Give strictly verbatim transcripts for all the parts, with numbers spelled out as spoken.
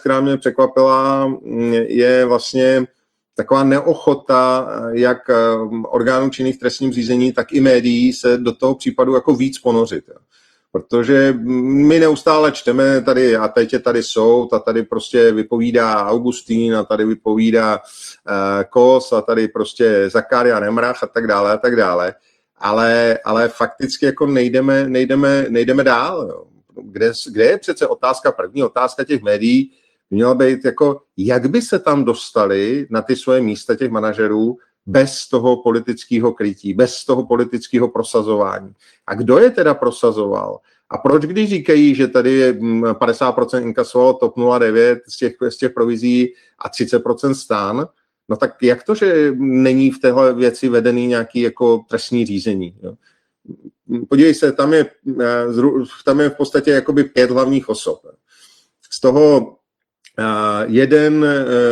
která mě překvapila, je vlastně taková neochota jak orgánů činných v trestním řízení, tak i médií se do toho případu jako víc ponořit. Protože my neustále čteme tady, a teď je tady soud, a tady prostě vypovídá Augustín, a tady vypovídá uh, Kos, a tady prostě Zakaria Nemrach a tak dále a tak dále. Ale, ale fakticky jako nejdeme, nejdeme, nejdeme dál. Jo. Kde, kde je přece otázka, první otázka těch médií, měla být jako, jak by se tam dostali na ty svoje místa těch manažerů bez toho politického krytí, bez toho politického prosazování. A kdo je teda prosazoval? A proč, když říkají, že tady padesát procent inkasovalo TOP nula devět z těch, z těch provizí a třicet procent STAN, no tak jak to, že není v téhle věci vedený nějaký jako trestní řízení? Jo? Podívej se, tam je, tam je v podstatě jakoby pět hlavních osob. Z toho jeden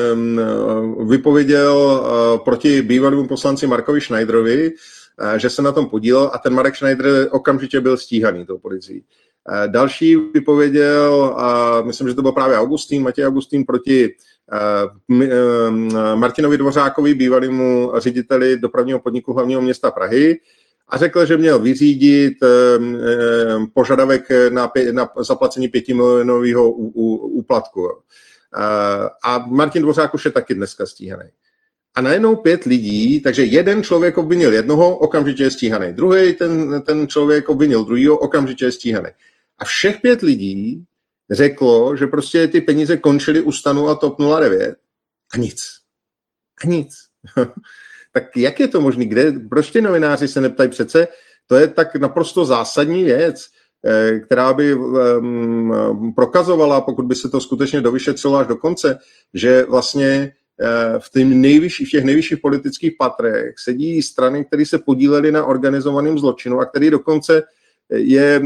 vypověděl proti bývalému poslanci Markovi Schneiderovi, že se na tom podílel, a ten Marek Schneider okamžitě byl stíhaný tou policií. Další vypověděl, myslím, že to byl právě Augustín, Matěj Augustín, proti Martinovi Dvořákovi, bývalému řediteli dopravního podniku hlavního města Prahy, a řekl, že měl vyřídit požadavek na, pě, na zaplacení pětimilionového úplatku. A Martin Dvořák už je taky dneska stíhaný. A najednou pět lidí, takže jeden člověk obvinil jednoho, okamžitě je stíhaný. Druhý, ten, ten člověk obvinil druhýho, okamžitě je stíhaný. A všech pět lidí řeklo, že prostě ty peníze končily u STANu a TOP nula devět. A nic. A nic. Tak jak je to možné? Kde, proč ty novináři se neptají přece? To je tak naprosto zásadní věc, která by um, prokazovala, pokud by se to skutečně dovyšetřilo až do konce, že vlastně v, nejvyšší, v těch nejvyšších politických patrech sedí strany, které se podílely na organizovaném zločinu a které dokonce je,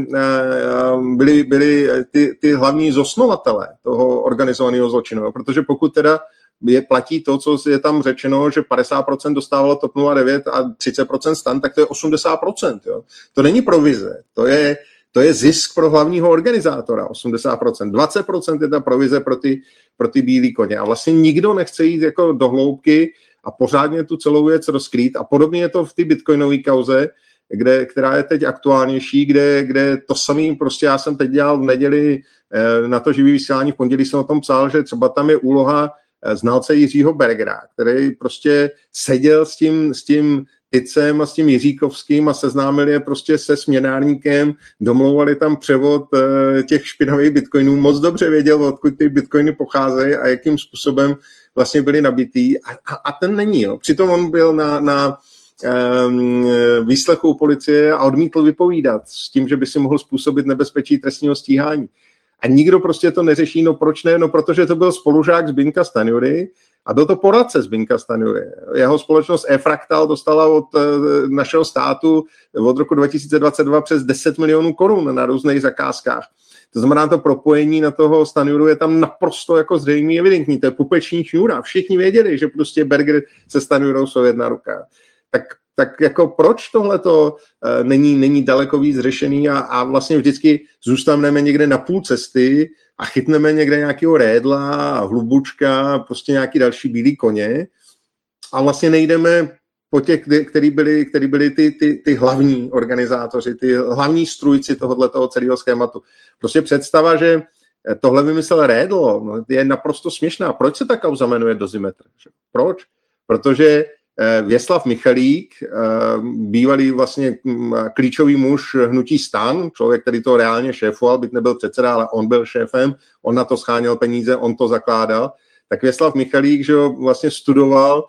byly, byly ty, ty hlavní zosnovatelé toho organizovaného zločinu. Protože pokud teda je, platí to, co je tam řečeno, že padesát procent dostávalo TOP nula devět a třicet procent STAN, tak to je osmdesát procent. Jo. To není provize, to je, to je zisk pro hlavního organizátora, osmdesát procent. dvacet procent je ta provize pro ty, pro ty bílý koně. A vlastně nikdo nechce jít jako do hloubky a pořádně tu celou věc rozkrýt. A podobně je to v té bitcoinové kauze, kde, která je teď aktuálnější, kde, kde to samý, prostě já jsem teď dělal v neděli eh, na to živý vysílání, v pondělí jsem o tom psal, že třeba tam je úloha znalce Jiřího Bergera, který prostě seděl s tím, s tím Ticem a s tím Jiříkovským a seznámili je prostě se směnárníkem, domlouvali tam převod uh, těch špinavých bitcoinů, moc dobře věděl, odkud ty bitcoiny pocházejí a jakým způsobem vlastně byly nabitý. A, a, a ten není. Jo. Přitom on byl na, na um, výslechu policie a odmítl vypovídat s tím, že by si mohl způsobit nebezpečí trestního stíhání. A nikdo prostě to neřeší, no proč ne? No protože to byl spolužák Zbyňka Stanjury a byl to poradce Zbyňka Stanjury. Jeho společnost E-Fractal dostala od našeho státu od roku dva tisíce dvacet dva přes deset milionů korun na různých zakázkách. To znamená, to propojení na toho Stanjuru je tam naprosto jako zřejmě evidentní. To je pupeční šňůra. Všichni věděli, že prostě Berger se Stanjurou jsou jedna ruka. Tak tak jako proč tohleto uh, není, není daleko víc řešený a, a vlastně vždycky zůstaneme někde na půl cesty a chytneme někde nějakého Rédla, Hlubučka, prostě nějaký další bílý koně a vlastně nejdeme po těch, který byli, který byli ty, ty, ty hlavní organizátoři, ty hlavní strůjci tohoto celého schématu. Prostě představa, že tohle vymyslel Rédl, no, je naprosto směšná. Proč se ta kauza jmenuje Dozimetr? Proč? Protože Věslav Michalík, bývalý vlastně klíčový muž hnutí STAN, člověk, který to reálně šéfoval, byť nebyl předseda, ale on byl šéfem, on na to scháněl peníze, on to zakládal, tak Věslav Michalík, že vlastně studoval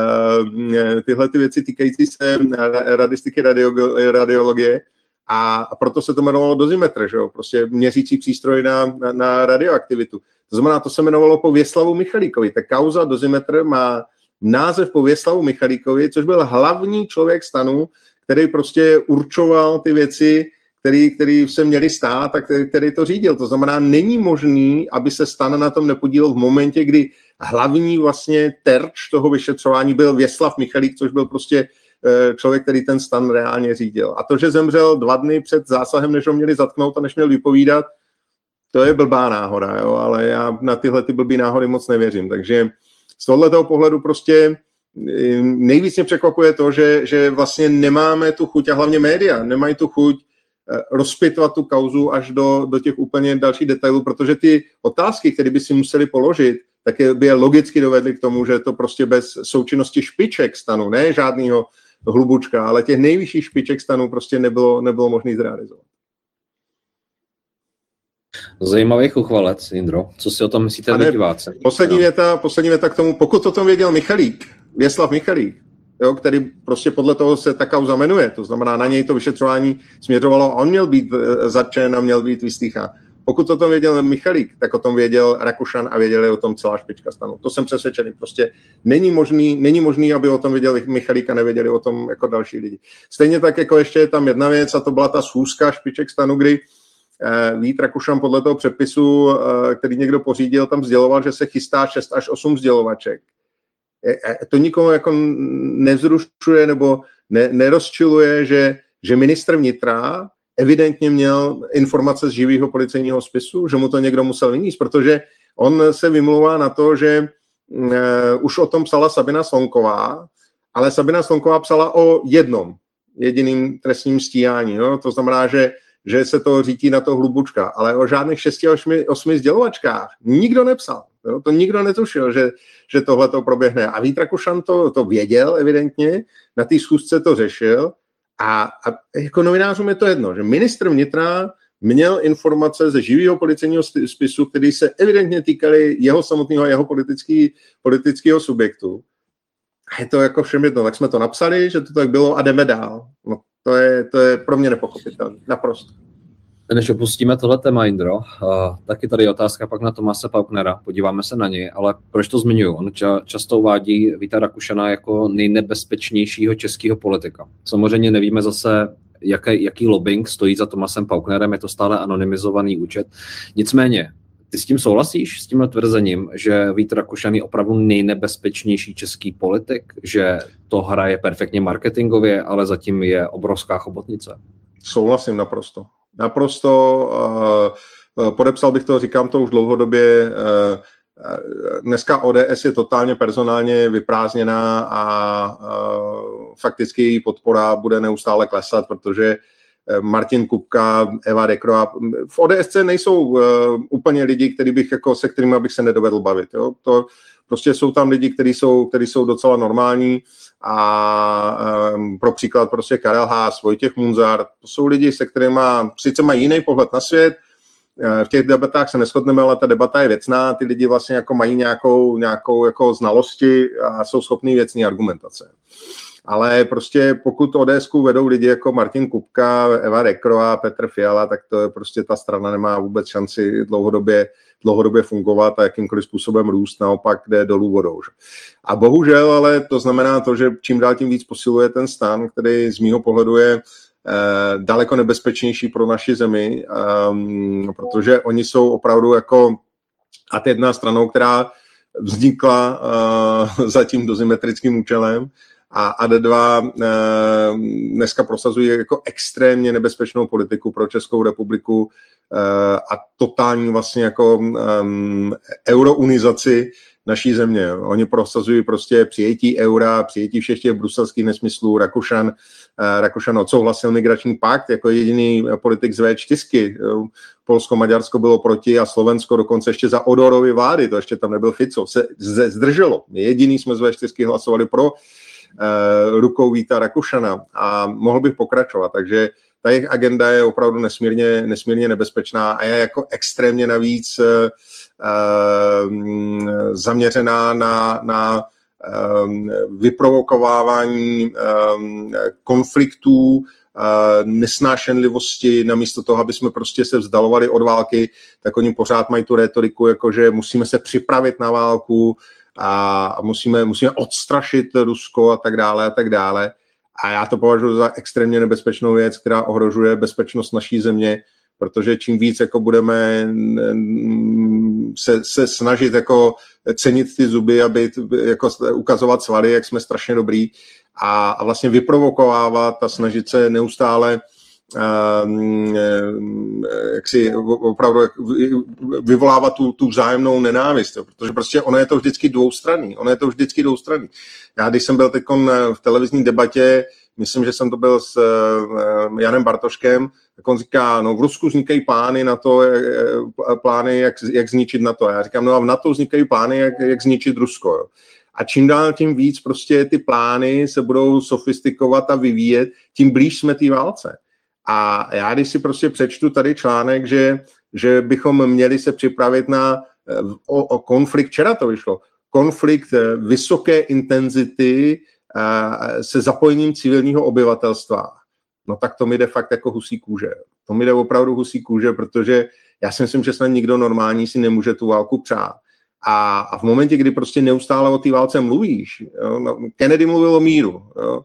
tyhle ty věci týkající se radistiky, radiologie a proto se to jmenovalo Dozimetr, že jo? Prostě měřící přístroj na, na, na radioaktivitu. To znamená, to se jmenovalo po Věslavu Michalíkovi. Ta kauza Dozimetr má název po Věslavu Michalíkovi, což byl hlavní člověk STANu, který prostě určoval ty věci, který, který se měli stát a který, který to řídil. To znamená, není možný, aby se STAN na tom nepodílel v momentě, kdy hlavní vlastně terč toho vyšetřování byl Věslav Michalík, což byl prostě člověk, který ten STAN reálně řídil. A to, že zemřel dva dny před zásahem, než ho měli zatknout a než měl vypovídat, to je blbá náhoda, jo, ale já na tyhle ty blbý náhody moc nevěřím, takže z tohoto pohledu prostě nejvíc mě překvapuje to, že, že vlastně nemáme tu chuť, a hlavně média nemají tu chuť rozpitvat tu kauzu až do, do těch úplně dalších detailů, protože ty otázky, které by si museli položit, tak by je logicky dovedly k tomu, že to prostě bez součinnosti špiček stanu, ne žádného hlubučka, ale těch nejvyšších špiček stanu prostě nebylo, nebylo možné zrealizovat. Zajímavý chuchvalec, Jindro. Co si o tom myslíte vy, diváci? Poslední věta, poslední věta k tomu, pokud o tom věděl Michalík, Věslav Michalík, jo, který prostě podle toho se ta kauza jmenuje, to znamená, na něj to vyšetřování směřovalo a on měl být zatčen a měl být vyslýchán. Pokud o tom věděl Michalík, tak o tom věděl Rakušan a věděli o tom celá špička stanu. To jsem přesvědčený. Prostě není možný, není možný, aby o tom věděl Michalík a nevěděli o tom jako další lidi. Stejně tak, jako ještě je tam jedna věc, a to byla ta schůzka špiček stanu, kdy eh, Vít Rakušan podle toho předpisu, eh, který někdo pořídil, tam sděloval, že se chystá šest až osm sdělovaček. Eh, to nikomu jako nevzrušuje nebo ne, nerozčiluje, že, že ministr vnitra evidentně měl informace z živého policejního spisu, že mu to někdo musel vyníst, protože on se vymlouvá na to, že uh, už o tom psala Sabina Slonková, ale Sabina Slonková psala o jednom jediným trestním stíhání. Jo? To znamená, že, že se to řítí na to hlubučka, ale o žádných šesti až osmi sdělovačkách nikdo nepsal. Jo? To nikdo netušil, že, že tohle to proběhne. A Vít Rakušan to, to věděl evidentně, na té schůzce to řešil. A, a jako novinářům je to jedno, že ministr vnitra měl informace ze živého policejního spisu, který se evidentně týkaly jeho samotného a jeho politický, politického subjektu. A je to jako všem jedno, tak jsme to napsali, že to tak bylo a jdeme dál. No, to je, to je pro mě nepochopitelné, naprosto. Než opustíme tohle téma, Jindro, uh, taky tady je otázka pak na Tomase Pauknera, podíváme se na něj, ale proč to zmiňuji? On ča, často uvádí Víta Rakušana jako nejnebezpečnějšího českého politika. Samozřejmě nevíme zase, jaký, jaký lobbying stojí za Tomasem Pauknerem, je to stále anonymizovaný účet. Nicméně, ty s tím souhlasíš, s tímhle tvrzením, že Vít Rakušan je opravdu nejnebezpečnější český politik, že to hraje perfektně marketingově, ale zatím je obrovská chobotnice? Souhlasím naprosto. Naprosto, uh, podepsal bych to, říkám to už dlouhodobě, uh, dneska O D S je totálně personálně vyprázdněná a uh, fakticky její podpora bude neustále klesat, protože Martin Kupka, Eva Dekroa, v O D S C nejsou uh, úplně lidi, který bych jako, se kterými bych se nedovedl bavit. Jo? To, prostě jsou tam lidi, kteří jsou, kteří jsou docela normální a um, pro příklad prostě Karel Haas, Vojtěch Munzar, to jsou lidi, se kterými sice mají jiný pohled na svět, v těch debatách se neshodneme, ale ta debata je věcná, ty lidi vlastně jako mají nějakou, nějakou jako znalosti a jsou schopní věcné argumentace. Ale prostě pokud ODSku vedou lidi jako Martin Kupka, Eva Dekroa, Petr Fiala, tak to je prostě ta strana nemá vůbec šanci dlouhodobě, dlouhodobě fungovat a jakýmkoliv způsobem růst, naopak jde dolů vodou. Že? A bohužel, ale to znamená to, že čím dál tím víc posiluje ten stan, který z mýho pohledu je eh, daleko nebezpečnější pro naši zemi, eh, protože oni jsou opravdu jako a to jedna stranou, která vznikla eh, za tím dozimetrickým účelem, a A D dva e, dneska prosazují jako extrémně nebezpečnou politiku pro Českou republiku e, a totální vlastně jako um, eurounizaci naší země. Oni prosazují prostě přijetí eura, přijetí všech těch bruselských nesmyslů. Rakušan, e, Rakušan odsouhlasil migrační pakt jako jediný politik z vé čtyřky. Polsko, Maďarsko bylo proti a Slovensko dokonce ještě za Odorovy vlády, to ještě tam nebyl Fico, se zdrželo. Jediný jsme z vé čtyřky hlasovali pro rukou Víta Rakušana a mohl bych pokračovat, takže ta jejich agenda je opravdu nesmírně, nesmírně nebezpečná a je jako extrémně navíc uh, zaměřená na, na um, vyprovokovávání um, konfliktů, uh, nesnášenlivosti, namísto toho, aby jsme prostě se vzdalovali od války, tak oni pořád mají tu rétoriku, jakože musíme se připravit na válku, a musíme, musíme odstrašit Rusko a tak dále a tak dále. A já to považuji za extrémně nebezpečnou věc, která ohrožuje bezpečnost naší země, protože čím víc jako budeme se, se snažit jako cenit ty zuby, aby jako ukazovat svaly, jak jsme strašně dobrý a, a vlastně vyprovokovávat a snažit se neustále jak si opravdu vyvolávat tu, tu vzájemnou nenávist, jo, protože prostě ono je to vždycky dvoustranný, ono je to vždycky dvoustranný. Já když jsem byl teď v televizní debatě, myslím, že jsem to byl s Janem Bartoškem, tak on říká, no v Rusku vznikají plány na to, plány, jak, jak zničit NATO. Já říkám, no a v NATO vznikají plány, jak, jak zničit Rusko. Jo. A čím dál tím víc prostě ty plány se budou sofistikovat a vyvíjet, tím blíž jsme té válce. A já když si prostě přečtu tady článek, že, že bychom měli se připravit na o, o konflikt, včera to vyšlo, konflikt vysoké intenzity se zapojením civilního obyvatelstva, no tak to mi jde fakt jako husí kůže. To mi jde opravdu husí kůže, protože já si myslím, že snad nikdo normální si nemůže tu válku přát. A, a v momentě, kdy prostě neustále o té válce mluvíš, jo, no, Kennedy mluvil o míru, jo,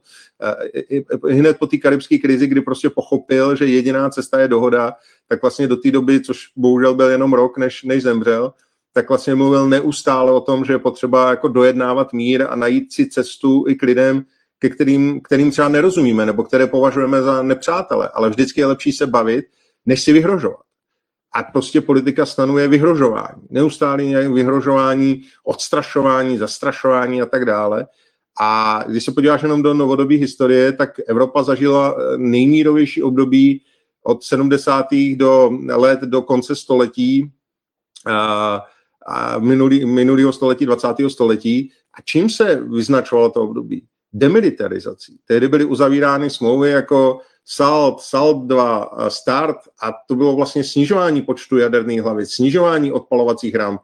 hned po té karibské krizi, kdy prostě pochopil, že jediná cesta je dohoda, tak vlastně do té doby, což bohužel byl jenom rok, než, než zemřel, tak vlastně mluvil neustále o tom, že je potřeba jako dojednávat mír a najít si cestu i k lidem, ke kterým, kterým třeba nerozumíme, nebo které považujeme za nepřátele, ale vždycky je lepší se bavit, než si vyhrožovat. A prostě politika stanuje vyhrožování. Neustálé vyhrožování, odstrašování, zastrašování a tak dále. A když se podíváš jenom do novodobé historie, tak Evropa zažila nejmírovější období od sedmdesátých do let do konce století, a, a minulý, minulého století, dvacátého století. A čím se vyznačovalo to období? Demilitarizací. Tehdy byly uzavírány smlouvy jako SALT, SALT dva, START a to bylo vlastně snižování počtu jaderných hlavic, snižování odpalovacích ram,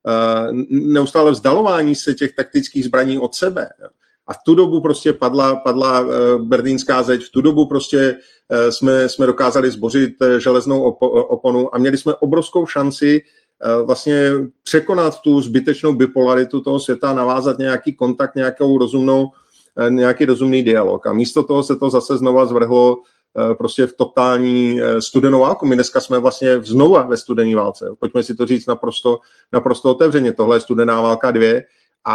neustále vzdalování se těch taktických zbraní od sebe. A v tu dobu prostě padla, padla berlínská zeď, v tu dobu prostě jsme, jsme dokázali zbořit železnou oponu a měli jsme obrovskou šanci vlastně překonat tu zbytečnou bipolaritu toho světa, navázat nějaký kontakt, nějakou rozumnou, nějaký rozumný dialog. A místo toho se to zase znova zvrhlo prostě v totální studenou válku. My dneska jsme vlastně znova ve studené válce. Pojďme si to říct naprosto, naprosto otevřeně. Tohle je studená válka dvě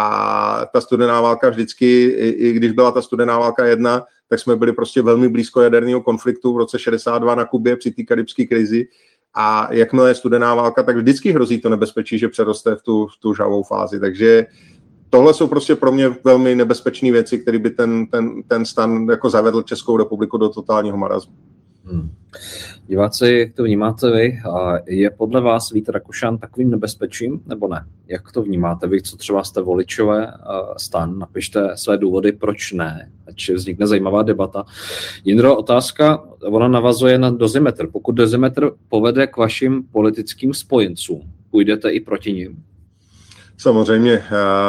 a ta studená válka vždycky, i, i když byla ta studená válka jedna, tak jsme byli prostě velmi blízko jaderného konfliktu v roce šedesát dva na Kubě při té karibské krizi. A jakmile je studená válka, tak vždycky hrozí to nebezpečí, že přeroste v tu, v tu žhavou fázi. Takže tohle jsou prostě pro mě velmi nebezpečné věci, které by ten, ten, ten stan jako zavedl Českou republiku do totálního marazmu. Hmm. Diváci, jak to vnímáte vy? Je podle vás Vít Rakušan takovým nebezpečím, nebo ne? Jak to vnímáte vy, co třeba jste voličové stan? Napište své důvody, proč ne, ať vznikne zajímavá debata. Jindro, otázka, ona navazuje na Dozimetr. Pokud Dozimetr povede k vašim politickým spojencům, půjdete i proti nim? Samozřejmě,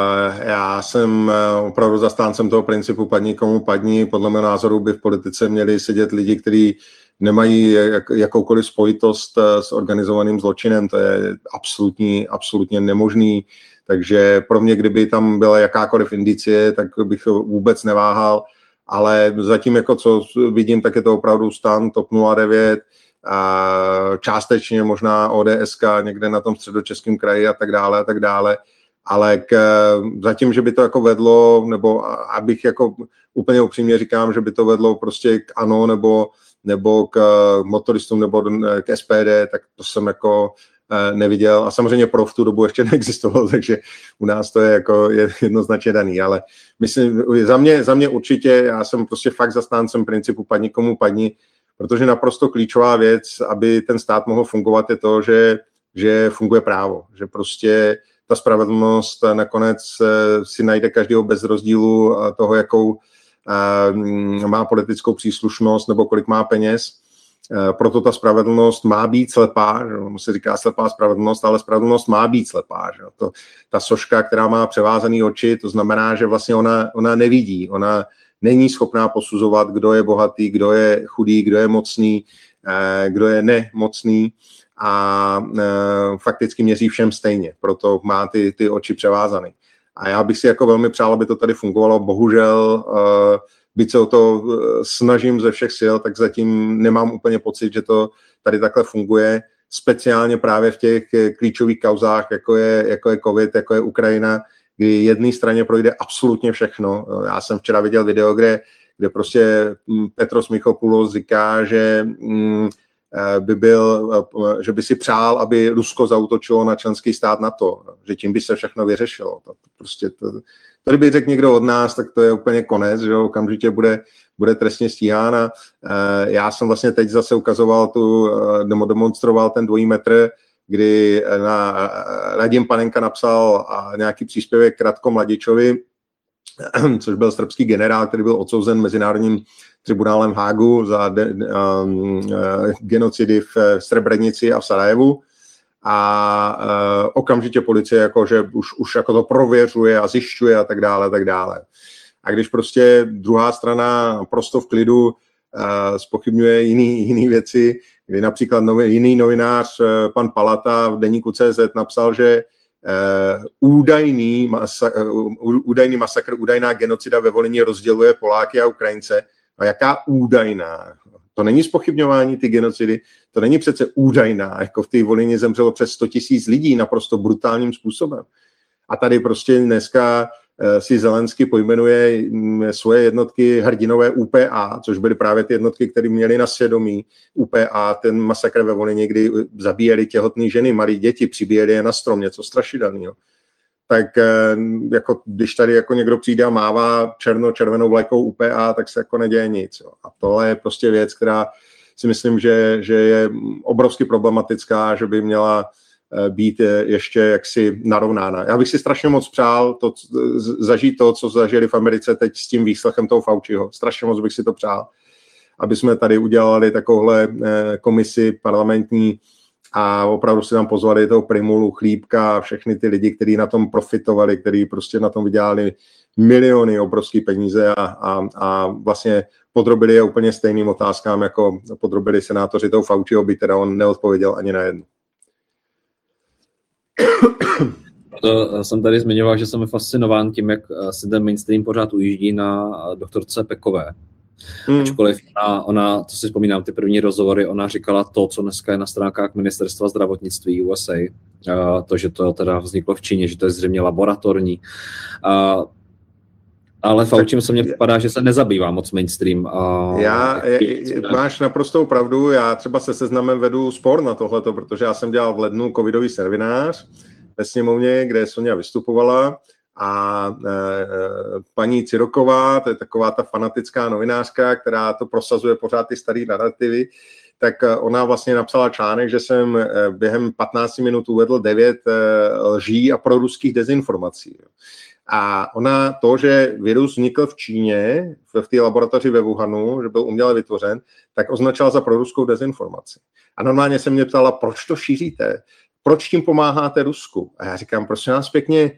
já jsem opravdu zastáncem toho principu padni komu padni. Podle mého názoru by v politice měli sedět lidi, kteří nemají jakoukoliv spojitost s organizovaným zločinem. To je absolutně, absolutně nemožný. Takže pro mě, kdyby tam byla jakákoliv indicie, tak bych vůbec neváhal. Ale zatím, jako co vidím, tak je to opravdu stan TOP nula devět, a částečně možná O D S K někde na tom středočeském kraji a tak dále a tak dále. Ale k, zatím, že by to jako vedlo, nebo abych jako úplně upřímně říkám, že by to vedlo prostě k ANO nebo, nebo k motoristům nebo k S P D, tak to jsem jako neviděl. A samozřejmě pro v tu dobu ještě neexistoval, takže u nás to je jako jednoznačně daný. Ale myslím, za mě, za mě určitě, já jsem prostě fakt zastáncem principu padni komu padni, protože naprosto klíčová věc, aby ten stát mohl fungovat, je to, že, že funguje právo, že prostě ta spravedlnost nakonec si najde každého bez rozdílu toho, jakou má politickou příslušnost nebo kolik má peněz. Proto ta spravedlnost má být slepá, že se říká slepá spravedlnost, ale spravedlnost má být slepá. Že to, ta soška, která má převázaný oči, to znamená, že vlastně ona, ona nevidí, ona není schopná posuzovat, kdo je bohatý, kdo je chudý, kdo je mocný, kdo je nemocný a fakticky měří všem stejně, proto má ty, ty oči převázané. A já bych si jako velmi přál, aby to tady fungovalo. Bohužel, byť se o to snažím ze všech sil, tak zatím nemám úplně pocit, že to tady takhle funguje, speciálně právě v těch klíčových kauzách, jako je, jako je COVID, jako je Ukrajina, kdy jedné straně projde absolutně všechno. Já jsem včera viděl video, kde, kde prostě Petros Michopoulos říká, že by byl, že by si přál, aby Rusko zaútočilo na členský stát NATO, že tím by se všechno vyřešilo. To prostě to, to kdyby řekl někdo od nás, tak to je úplně konec, že okamžitě bude, bude trestně stíhán. A já jsem vlastně teď zase ukazoval tu, demonstroval ten dvojí metr, kdy na Radim Panenka napsal nějaký příspěvek Ratko Mladičovi, což byl srbský generál, který byl odsouzen mezinárodním tribunálem v Hágu za de, um, uh, genocidy v Srebrenici a v Sarajevu. A uh, okamžitě policie jako, že už, už jako to prověřuje a zjišťuje a tak dále, a tak dále. A když prostě druhá strana prosto v klidu uh, zpochybňuje jiný, jiný věci, kdy například novi, jiný novinář, uh, pan Palata v deníku C Z napsal, že uh, údajný, masa, uh, údajný masakr, údajná genocida ve Volyni rozděluje Poláky a Ukrajince. A jaká údajná? To není zpochybňování ty genocidy, to není přece údajná, jako v té Volyni zemřelo přes sto tisíc lidí naprosto brutálním způsobem. A tady prostě dneska si Zelensky pojmenuje svoje jednotky hrdinové U P A, což byly právě ty jednotky, které měly na svědomí U P A, ten masakr ve Volyni, kdy zabíjeli těhotné ženy, malé děti, přibíjeli je na strom, něco strašidelného. Tak jako, když tady jako někdo přijde a mává černo-červenou vlajkou U P A, tak se jako neděje nic. Jo. A tohle je prostě věc, která si myslím, že, že je obrovsky problematická, že by měla být ještě jaksi narovnána. Já bych si strašně moc přál to, zažít to, co zažili v Americe teď s tím výslechem toho Fauciho. Strašně moc bych si to přál, aby jsme tady udělali takovouhle komisi parlamentní a opravdu si tam pozvali toho Primulu, Chlípka a všechny ty lidi, kteří na tom profitovali, kteří prostě na tom vydělali miliony, obrovský peníze a, a, a vlastně podrobili je úplně stejným otázkám, jako podrobili senátoři toho Fauciho, by teda on neodpověděl ani na jednu. To jsem tady zmiňoval, že jsem fascinován tím, jak se ten mainstream pořád ujíždí na doktorce Pekové. Hmm. Ačkoliv ona, ona, to si vzpomínám, ty první rozhovory, ona říkala to, co dneska je na stránkách ministerstva zdravotnictví U S A, uh, to, že to teda vzniklo v Číně, že to je zřejmě laboratorní. Uh, ale Fauci se mně vypadá, že se nezabývá moc mainstream. Uh, já, je, máš naprostou pravdu, já třeba se Seznamem vedu spor na tohleto, protože já jsem dělal v lednu covidový seminář ve sněmovně, kde Sonja vystupovala. A e, paní Ciroková, to je taková ta fanatická novinářka, která to prosazuje pořád ty staré narrativy, tak ona vlastně napsala článek, že jsem během patnácti minut uvedl devět lží a proruských dezinformací. A ona to, že virus vznikl v Číně, v té laboratoři ve Wuhanu, že byl uměle vytvořen, tak označila za proruskou dezinformaci. A normálně se mě ptala, proč to šíříte? Proč tím pomáháte Rusku? A já říkám, prosím nás pěkně,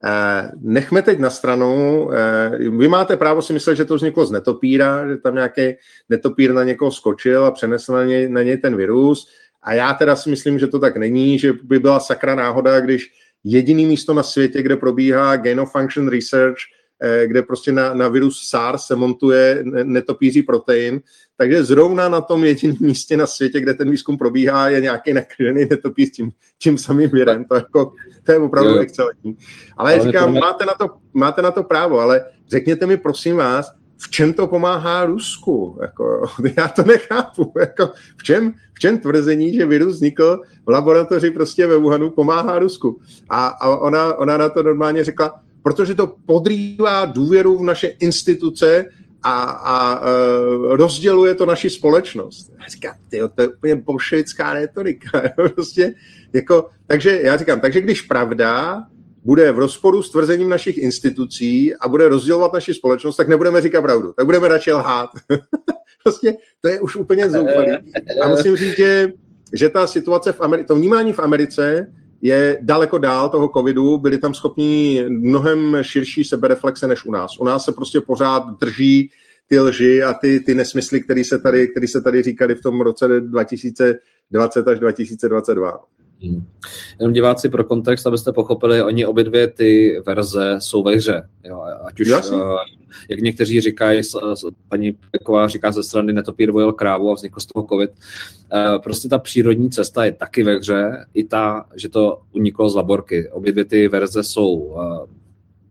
nechme teď na stranu, vy máte právo si myslet, že to vzniklo z netopíra, že tam nějaký netopír na někoho skočil a přenesl na něj, na něj ten virus a já teda si myslím, že to tak není, že by byla sakra náhoda, když jediný místo na světě, kde probíhá gain of function research, kde prostě na, na virus SARS se montuje netopíří protein, takže zrovna na tom jediném místě na světě, kde ten výzkum probíhá, je nějaký nakřený netopíř tím, tím samým virem. To, jako, to je opravdu excelentní. Ale, ale říkám, máte na, to, máte na to právo, ale řekněte mi, prosím vás, v čem to pomáhá Rusku? Jako, já to nechápu. Jako, v, čem, v čem tvrzení, že virus vznikl v laboratoři prostě ve Wuhanu, pomáhá Rusku? A, a ona, ona na to normálně řekla, protože to podrývá důvěru v naše instituce a, a uh, rozděluje to naši společnost. Já říkám, tyjo, to je úplně bolševická retorika. prostě, jako, takže já říkám, takže když pravda bude v rozporu s tvrzením našich institucí a bude rozdělovat naši společnost, tak nebudeme říkat pravdu, tak budeme radši lhát. prostě to je už úplně zoufalý. A musím říct, že, že ta situace v Americe, to vnímání v Americe je daleko dál toho covidu, byli tam schopní mnohem širší sebereflexe než u nás. U nás se prostě pořád drží ty lži a ty, ty nesmysly, které se tady, které se tady říkali v tom roce dva tisíce dvacet až dva tisíce dvacet dva. Hmm. Jenom diváci pro kontext, abyste pochopili, oni obě dvě ty verze jsou ve hře. Jo, ať už, uh, jak někteří říkají, paní Peková říká ze strany netopír vojel krávu a vznikl z toho covid. Uh, prostě ta přírodní cesta je taky ve hře, i ta, že to uniklo z laborky. Obě dvě ty verze jsou uh,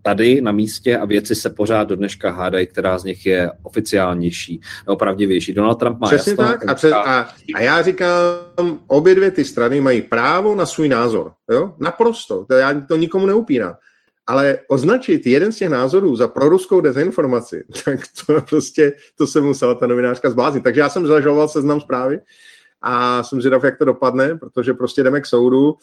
tady na místě a věci se pořád do dneška hádají, která z nich je oficiálnější nebo pravdivější. Donald Trump má Přesně jasno. tak. A, přes, a, a já říkám, obě dvě ty strany mají právo na svůj názor. Jo? Naprosto. To já to nikomu neupírám. Ale označit jeden z těch názorů za proruskou dezinformaci, tak to prostě, to se musela ta novinářka zbláznit. Takže já jsem zažaloval Seznam Zprávy a jsem zvědav, jak to dopadne, protože prostě jdeme k soudu.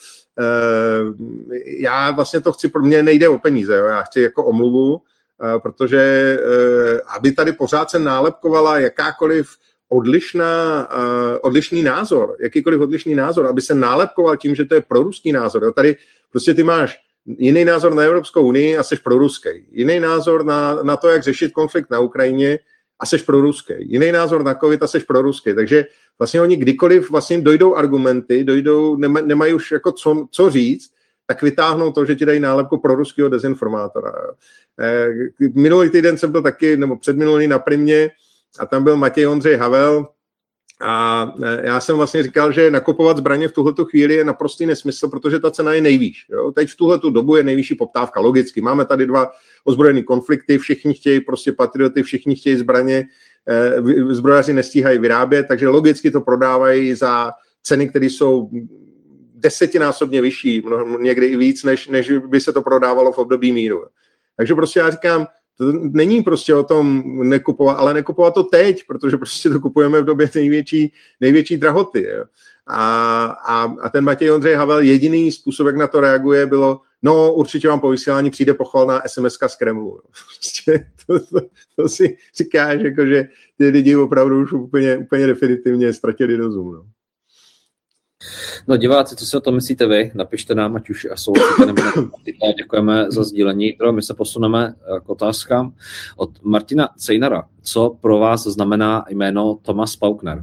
Já vlastně to chci, pro mě nejde o peníze, jo? Já chci jako omluvu, protože aby tady pořád se nálepkovala jakákoliv odlišná, odlišný názor, jakýkoliv odlišný názor, aby se nálepkoval tím, že to je proruský názor. Jo? Tady prostě ty máš jiný názor na Evropskou unii a seš proruský. Jiný názor na, na to, jak řešit konflikt na Ukrajině a seš proruský. Jiný názor na covid a seš proruský. Takže vlastně oni kdykoliv vlastně dojdou argumenty, dojdou, nema, nemají už jako co, co říct, tak vytáhnou to, že ti dají nálepku proruského dezinformátora. Minulý týden jsem byl taky, nebo předminulý na Primě a tam byl Matěj Ondřej Havel a já jsem vlastně říkal, že nakupovat zbraně v tuhletu chvíli je naprostý nesmysl, protože ta cena je nejvýš. Jo? Teď v tuhletu dobu je nejvyšší poptávka, logicky. Máme tady dva ozbrojené konflikty, všichni chtějí prostě patrioty, všichni chtějí zbraně, zbrojaři nestíhají vyrábět, takže logicky to prodávají za ceny, které jsou desetinásobně vyšší, někdy i víc, než, než by se to prodávalo v období míru. Takže prostě já říkám, to není prostě o tom nekupovat, ale nekupovat to teď, protože prostě to kupujeme v době největší, největší drahoty. Jo. A, a, a ten Matěj Ondřej Havel, jediný způsob, jak na to reaguje, bylo, no určitě vám po vysílání přijde pochvalná es em eska z Kremlu. Prostě to, to, to si říkáš, jako, že ty lidi opravdu už úplně, úplně definitivně ztratili rozum. No. No diváci, co si o tom myslíte vy? Napište nám, ať už souhlasíte nebo ne. Děkujeme za sdílení. My se posuneme k otázkám od Martina Cejnara. Co pro vás znamená jméno Thomas Paukner?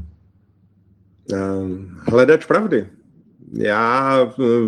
Hledač pravdy. Já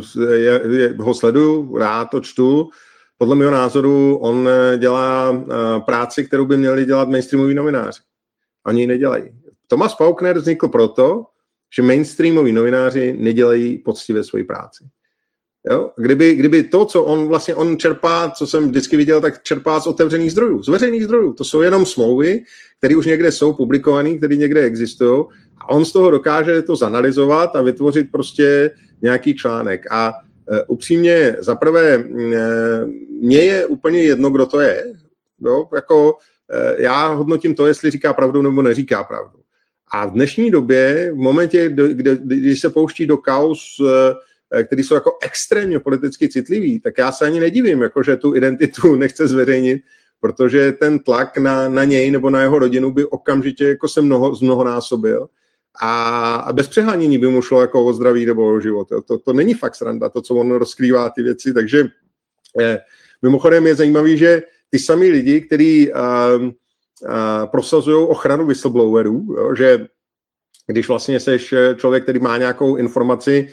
ho sleduju, rád to čtu. Podle mého názoru on dělá práci, kterou by měli dělat mainstreamoví novináři. Oni ji nedělají. Thomas Paukner vznikl proto, že mainstreamoví novináři nedělají poctivě svoji práci. Jo? Kdyby, kdyby to, co on vlastně on čerpá, co jsem vždycky viděl, tak čerpá z otevřených zdrojů, z veřejných zdrojů. To jsou jenom smlouvy, které už někde jsou publikované, které někde existují a on z toho dokáže to zanalizovat a vytvořit prostě nějaký článek. A e, upřímně, zaprvé, e, mně je úplně jedno, kdo to je. Jo? Jako, e, já hodnotím to, jestli říká pravdu nebo neříká pravdu. A v dnešní době, v momentě, kdy, když se pouští do kauz, který jsou jako extrémně politicky citlivý, tak já se ani nedivím, jako, že tu identitu nechce zveřejnit, protože ten tlak na, na něj nebo na jeho rodinu by okamžitě jako se mnoho, zmnohonásobil a, a bez přehánění by mu šlo jako o zdraví nebo o život. To, to není fakt sranda, to, co on rozkrývá ty věci, takže eh, mimochodem je zajímavý, že ty samý lidi, kteří eh, prosazují ochranu whistleblowerů, jo, že když vlastně seš člověk, který má nějakou informaci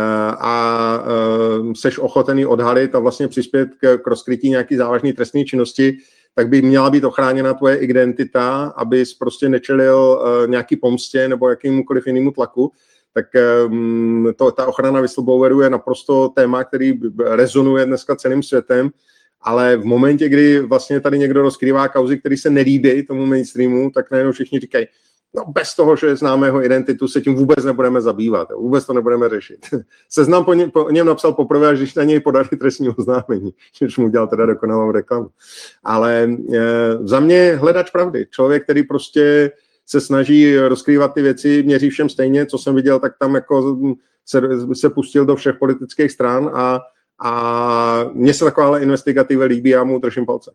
a seš ochotený odhalit a vlastně přispět k, k rozkrytí nějaký závažné trestné činnosti, tak by měla být ochráněna tvoje identita, abys prostě nečelil nějaký pomstě nebo jakýmukoliv jinému tlaku. Tak to, ta ochrana whistleblowerů je naprosto téma, který rezonuje dneska celým světem. Ale v momentě, kdy vlastně tady někdo rozkrývá kauzy, které se nelíbí tomu mainstreamu, tak najednou všichni říkají, no bez toho, že známe jeho identitu, se tím vůbec nebudeme zabývat, vůbec to nebudeme řešit. Seznam po, ně, po něm napsal poprvé, až když na něj podali trestní oznámení, když mu udělal teda dokonalou reklamu. Ale e, za mě hledač pravdy. Člověk, který prostě se snaží rozkrývat ty věci, měří všem stejně, co jsem viděl, tak tam jako se, se pustil do všech politických stran a A mně se taková investigativa líbí, já mu držím palce.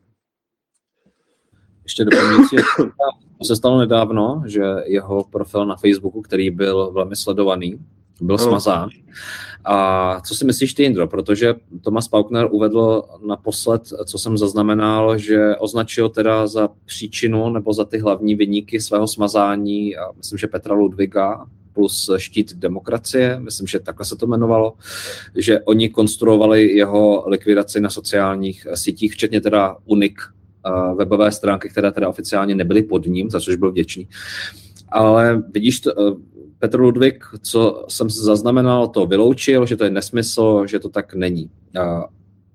Ještě doplňující, se stalo nedávno, že jeho profil na Facebooku, který byl velmi sledovaný, byl ano. smazán. A co si myslíš ty, Jindro? Protože Thomas Paukner uvedl naposled, co jsem zaznamenal, že označil teda za příčinu nebo za ty hlavní viníky svého smazání, a myslím, že Petra Ludwiga plus Štít demokracie, myslím, že takhle se to jmenovalo, že oni konstruovali jeho likvidaci na sociálních sítích, včetně teda Unik, webové stránky, které teda oficiálně nebyly pod ním, za což byl vděčný. Ale vidíš, to, Petr Ludwig, co jsem zaznamenal, to vyloučil, že to je nesmysl, že to tak není.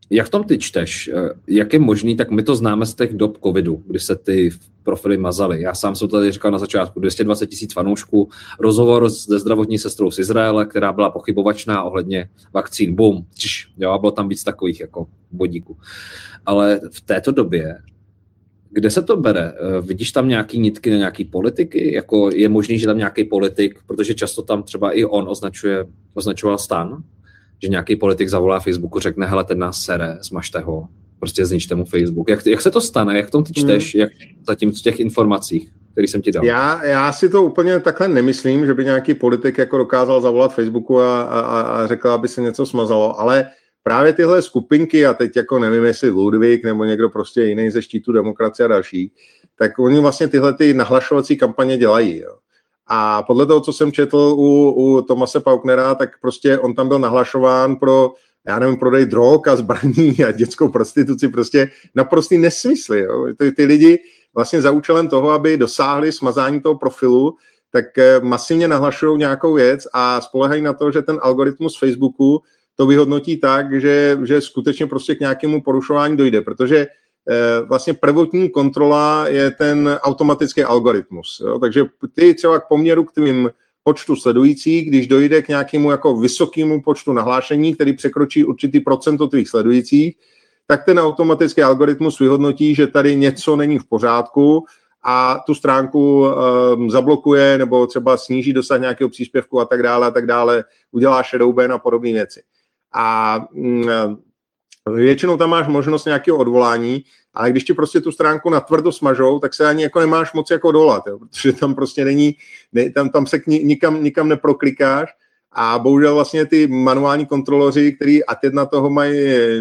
Jak v tom ty čteš? Jak je možný, tak my to známe z těch dob covidu, kdy se ty profily mazaly. Já sám jsem to tady říkal na začátku, dvě stě dvacet tisíc fanoušků, rozhovor se zdravotní sestrou z Izraele, která byla pochybovačná ohledně vakcín. Bum, čiš, jo, a bylo tam víc takových jako bodíků. Ale v této době, kde se to bere? Vidíš tam nějaký nitky na nějaký politiky? Jako je možný, že tam nějaký politik, protože často tam třeba i on označuje, označoval STAN, že nějaký politik zavolá Facebooku, řekne, hele, ten nás sere, zmažte ho, prostě zničte mu Facebook. Jak, jak se to stane? Jak v tom ty čteš? Hmm. Jak zatím v těch informacích, který jsem ti dal? Já, já si to úplně takhle nemyslím, že by nějaký politik jako dokázal zavolat Facebooku a, a, a řekl, aby se něco smazalo, ale právě tyhle skupinky, a teď jako nevím, jestli Ludvík nebo někdo prostě jiný ze štítu demokracie a další, tak oni vlastně tyhle ty nahlašovací kampaně dělají, jo. A podle toho, co jsem četl u, u Thomase Paucknera, tak prostě on tam byl nahlašován pro, já nevím, prodej drog a zbraní a dětskou prostituci, prostě naprostý nesmysly. Jo. Ty, ty lidi vlastně za účelem toho, aby dosáhli smazání toho profilu, tak masivně nahlašují nějakou věc a spolehají na to, že ten algoritmus Facebooku to vyhodnotí tak, že, že skutečně prostě k nějakému porušování dojde, protože vlastně prvotní kontrola je ten automatický algoritmus. Jo? Takže ty třeba k poměru k tvým počtu sledujících, když dojde k nějakému jako vysokému počtu nahlášení, který překročí určitý procento tvých sledujících, tak ten automatický algoritmus vyhodnotí, že tady něco není v pořádku a tu stránku um, zablokuje nebo třeba sníží dosah nějakého příspěvku a tak dále a tak dále, udělá shadow ban a podobné věci. A um, většinou tam máš možnost nějakého odvolání, ale když ti prostě tu stránku natvrdo smažou, tak se ani jako nemáš moc jako dolat, jo, protože tam prostě není, ne, tam, tam se nikam, nikam neproklikáš a bohužel vlastně ty manuální kontroloři, který a teď na toho mají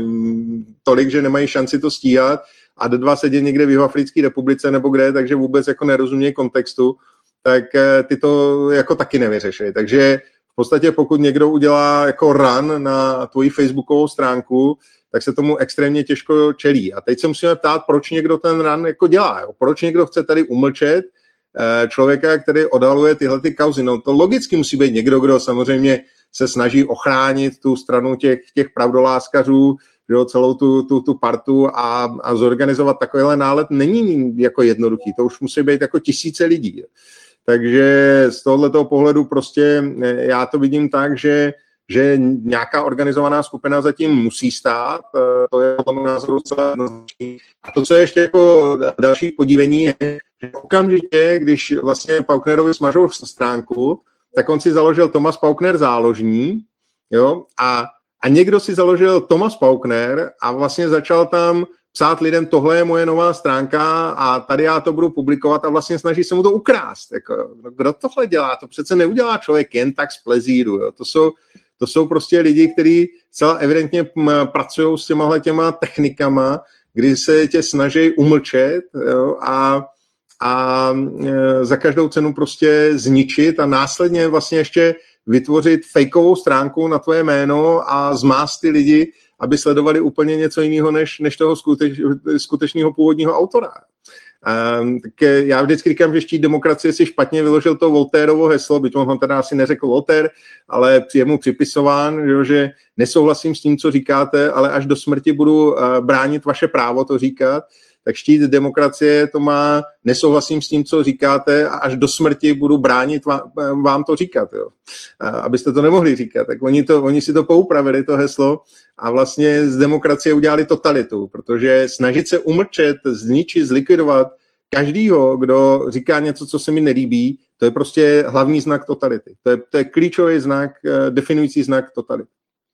tolik, že nemají šanci to stíhat a do dva sedí někde v Jihoafrické republice nebo kde, takže vůbec jako nerozumějí kontextu, tak ty to jako taky nevyřeší. Takže v podstatě pokud někdo udělá jako run na tvoji facebookovou stránku, tak se tomu extrémně těžko čelí. A teď se musíme ptát, proč někdo ten run jako dělá. Jo? Proč někdo chce tady umlčet eh, člověka, který odhaluje tyhle ty kauzy. No to logicky musí být někdo, kdo samozřejmě se snaží ochránit tu stranu těch, těch pravdoláskařů, jo, celou tu, tu, tu partu a, a zorganizovat takovýhle nálet není jako jednoduchý. To už musí být jako tisíce lidí. Takže z tohoto pohledu prostě já to vidím tak, že že nějaká organizovaná skupina zatím musí stát, to je podle mého názoru celé jednoznačné. A to, co je ještě jako další podívení, je, že okamžitě, když vlastně Paucknerovi smažou stránku, tak on si založil Thomas Pauckner záložní, jo, a, a někdo si založil Thomas Pauckner a vlastně začal tam psát lidem, tohle je moje nová stránka a tady já to budu publikovat a vlastně snaží se mu to ukrást. Jako, kdo tohle dělá? To přece neudělá člověk jen tak z plezíru, jo. To jsou To jsou prostě lidi, kteří celá evidentně pracují s těma těma technikama, kdy se tě snaží umlčet, jo, a, a e, za každou cenu prostě zničit a následně vlastně ještě vytvořit fejkovou stránku na tvoje jméno a zmást ty lidi, aby sledovali úplně něco jiného než, než toho skuteč, skutečného původního autora. Um, tak já vždycky říkám, že štít demokracie si špatně vyložil to Voltaireovo heslo, byť on ho teda asi neřekl Voltaire, ale je mu připisován, že, že nesouhlasím s tím, co říkáte, ale až do smrti budu uh, bránit vaše právo to říkat, tak štít demokracie to má nesouhlasím s tím, co říkáte a až do smrti budu bránit vám, vám to říkat, jo. Uh, abyste to nemohli říkat. Tak oni, to, oni si to poupravili, to heslo, a vlastně z demokracie udělali totalitu, protože snažit se umlčet, zničit, zlikvidovat každýho, kdo říká něco, co se mi nelíbí, to je prostě hlavní znak totality. To je, to je klíčový znak, definující znak totality.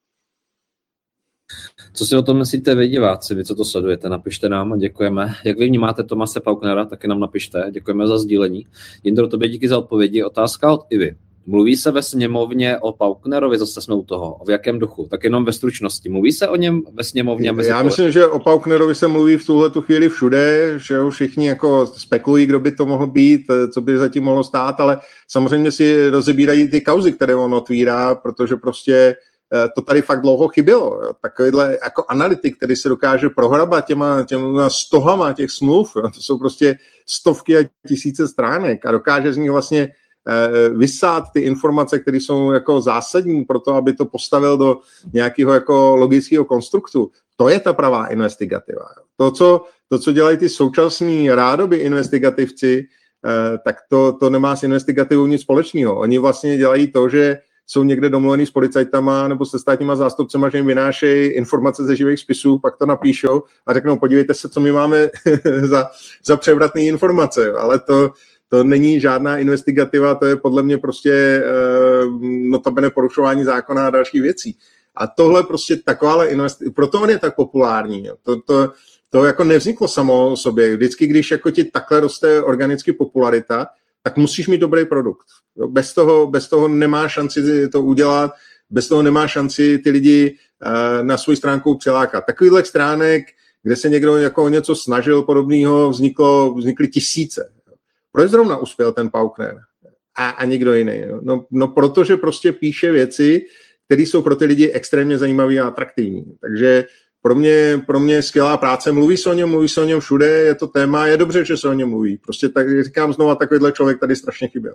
Co si o tom myslíte vy, diváci, vy, co to sledujete, napište nám a děkujeme. Jak vy vnímáte Thomase Paucknera, taky nám napište, děkujeme za sdílení. Jindro, tobě díky za odpovědi. Otázka od Ivy. Mluví se ve sněmovně o Paucknerovi, zase jsme u toho, v jakém duchu? Tak jenom ve stručnosti. Mluví se o něm ve sněmovně? Mezi Já myslím, že o Paucknerovi se mluví v tuhle tu chvíli všude, že jo, všichni jako spekulují, kdo by to mohl být, co by zatím mohlo stát, ale samozřejmě si rozebírají ty kauzy, které on otvírá, protože prostě to tady fakt dlouho chybělo. Jo. Takovýhle jako analytik, který se dokáže prohrabat těma, těma stohama těch smluv, jo. To jsou prostě stovky a tisíce stránek a dokáže z nich vlastně vysát ty informace, které jsou jako zásadní pro to, aby to postavil do nějakého jako logického konstruktu. To je ta pravá investigativa. To, co, to, co dělají ty současní rádoby investigativci, tak to, to nemá s investigativou nic společného. Oni vlastně dělají to, že jsou někde domluvený s policajtama nebo se státníma zástupcema, že jim vynášejí informace ze živých spisů, pak to napíšou a řeknou, podívejte se, co my máme za, za převratné informace. Ale to, to není žádná investigativa, to je podle mě prostě eh, notabene porušování zákona a dalších věcí. A tohle prostě takováhle investigativa, proto on je tak populární. Jo. To, to, to jako nevzniklo samo o sobě. Vždycky, když jako ti takhle roste organicky popularita, tak musíš mít dobrý produkt. Bez toho, bez toho nemá šanci to udělat, bez toho nemá šanci ty lidi uh, na svou stránku přilákat. Takovýhle stránek, kde se někdo jako něco snažil podobného, vzniklo, vznikly tisíce. Proč zrovna uspěl ten Pauckner a, a nikdo jiný? No, no protože prostě píše věci, které jsou pro ty lidi extrémně zajímavé a atraktivní. Takže Pro mě, pro mě skvělá práce, mluví se o něm, mluví se o něm všude, je to téma, je dobře, že se o něm mluví. Prostě tak říkám znova, takovýhle člověk tady strašně chyběl.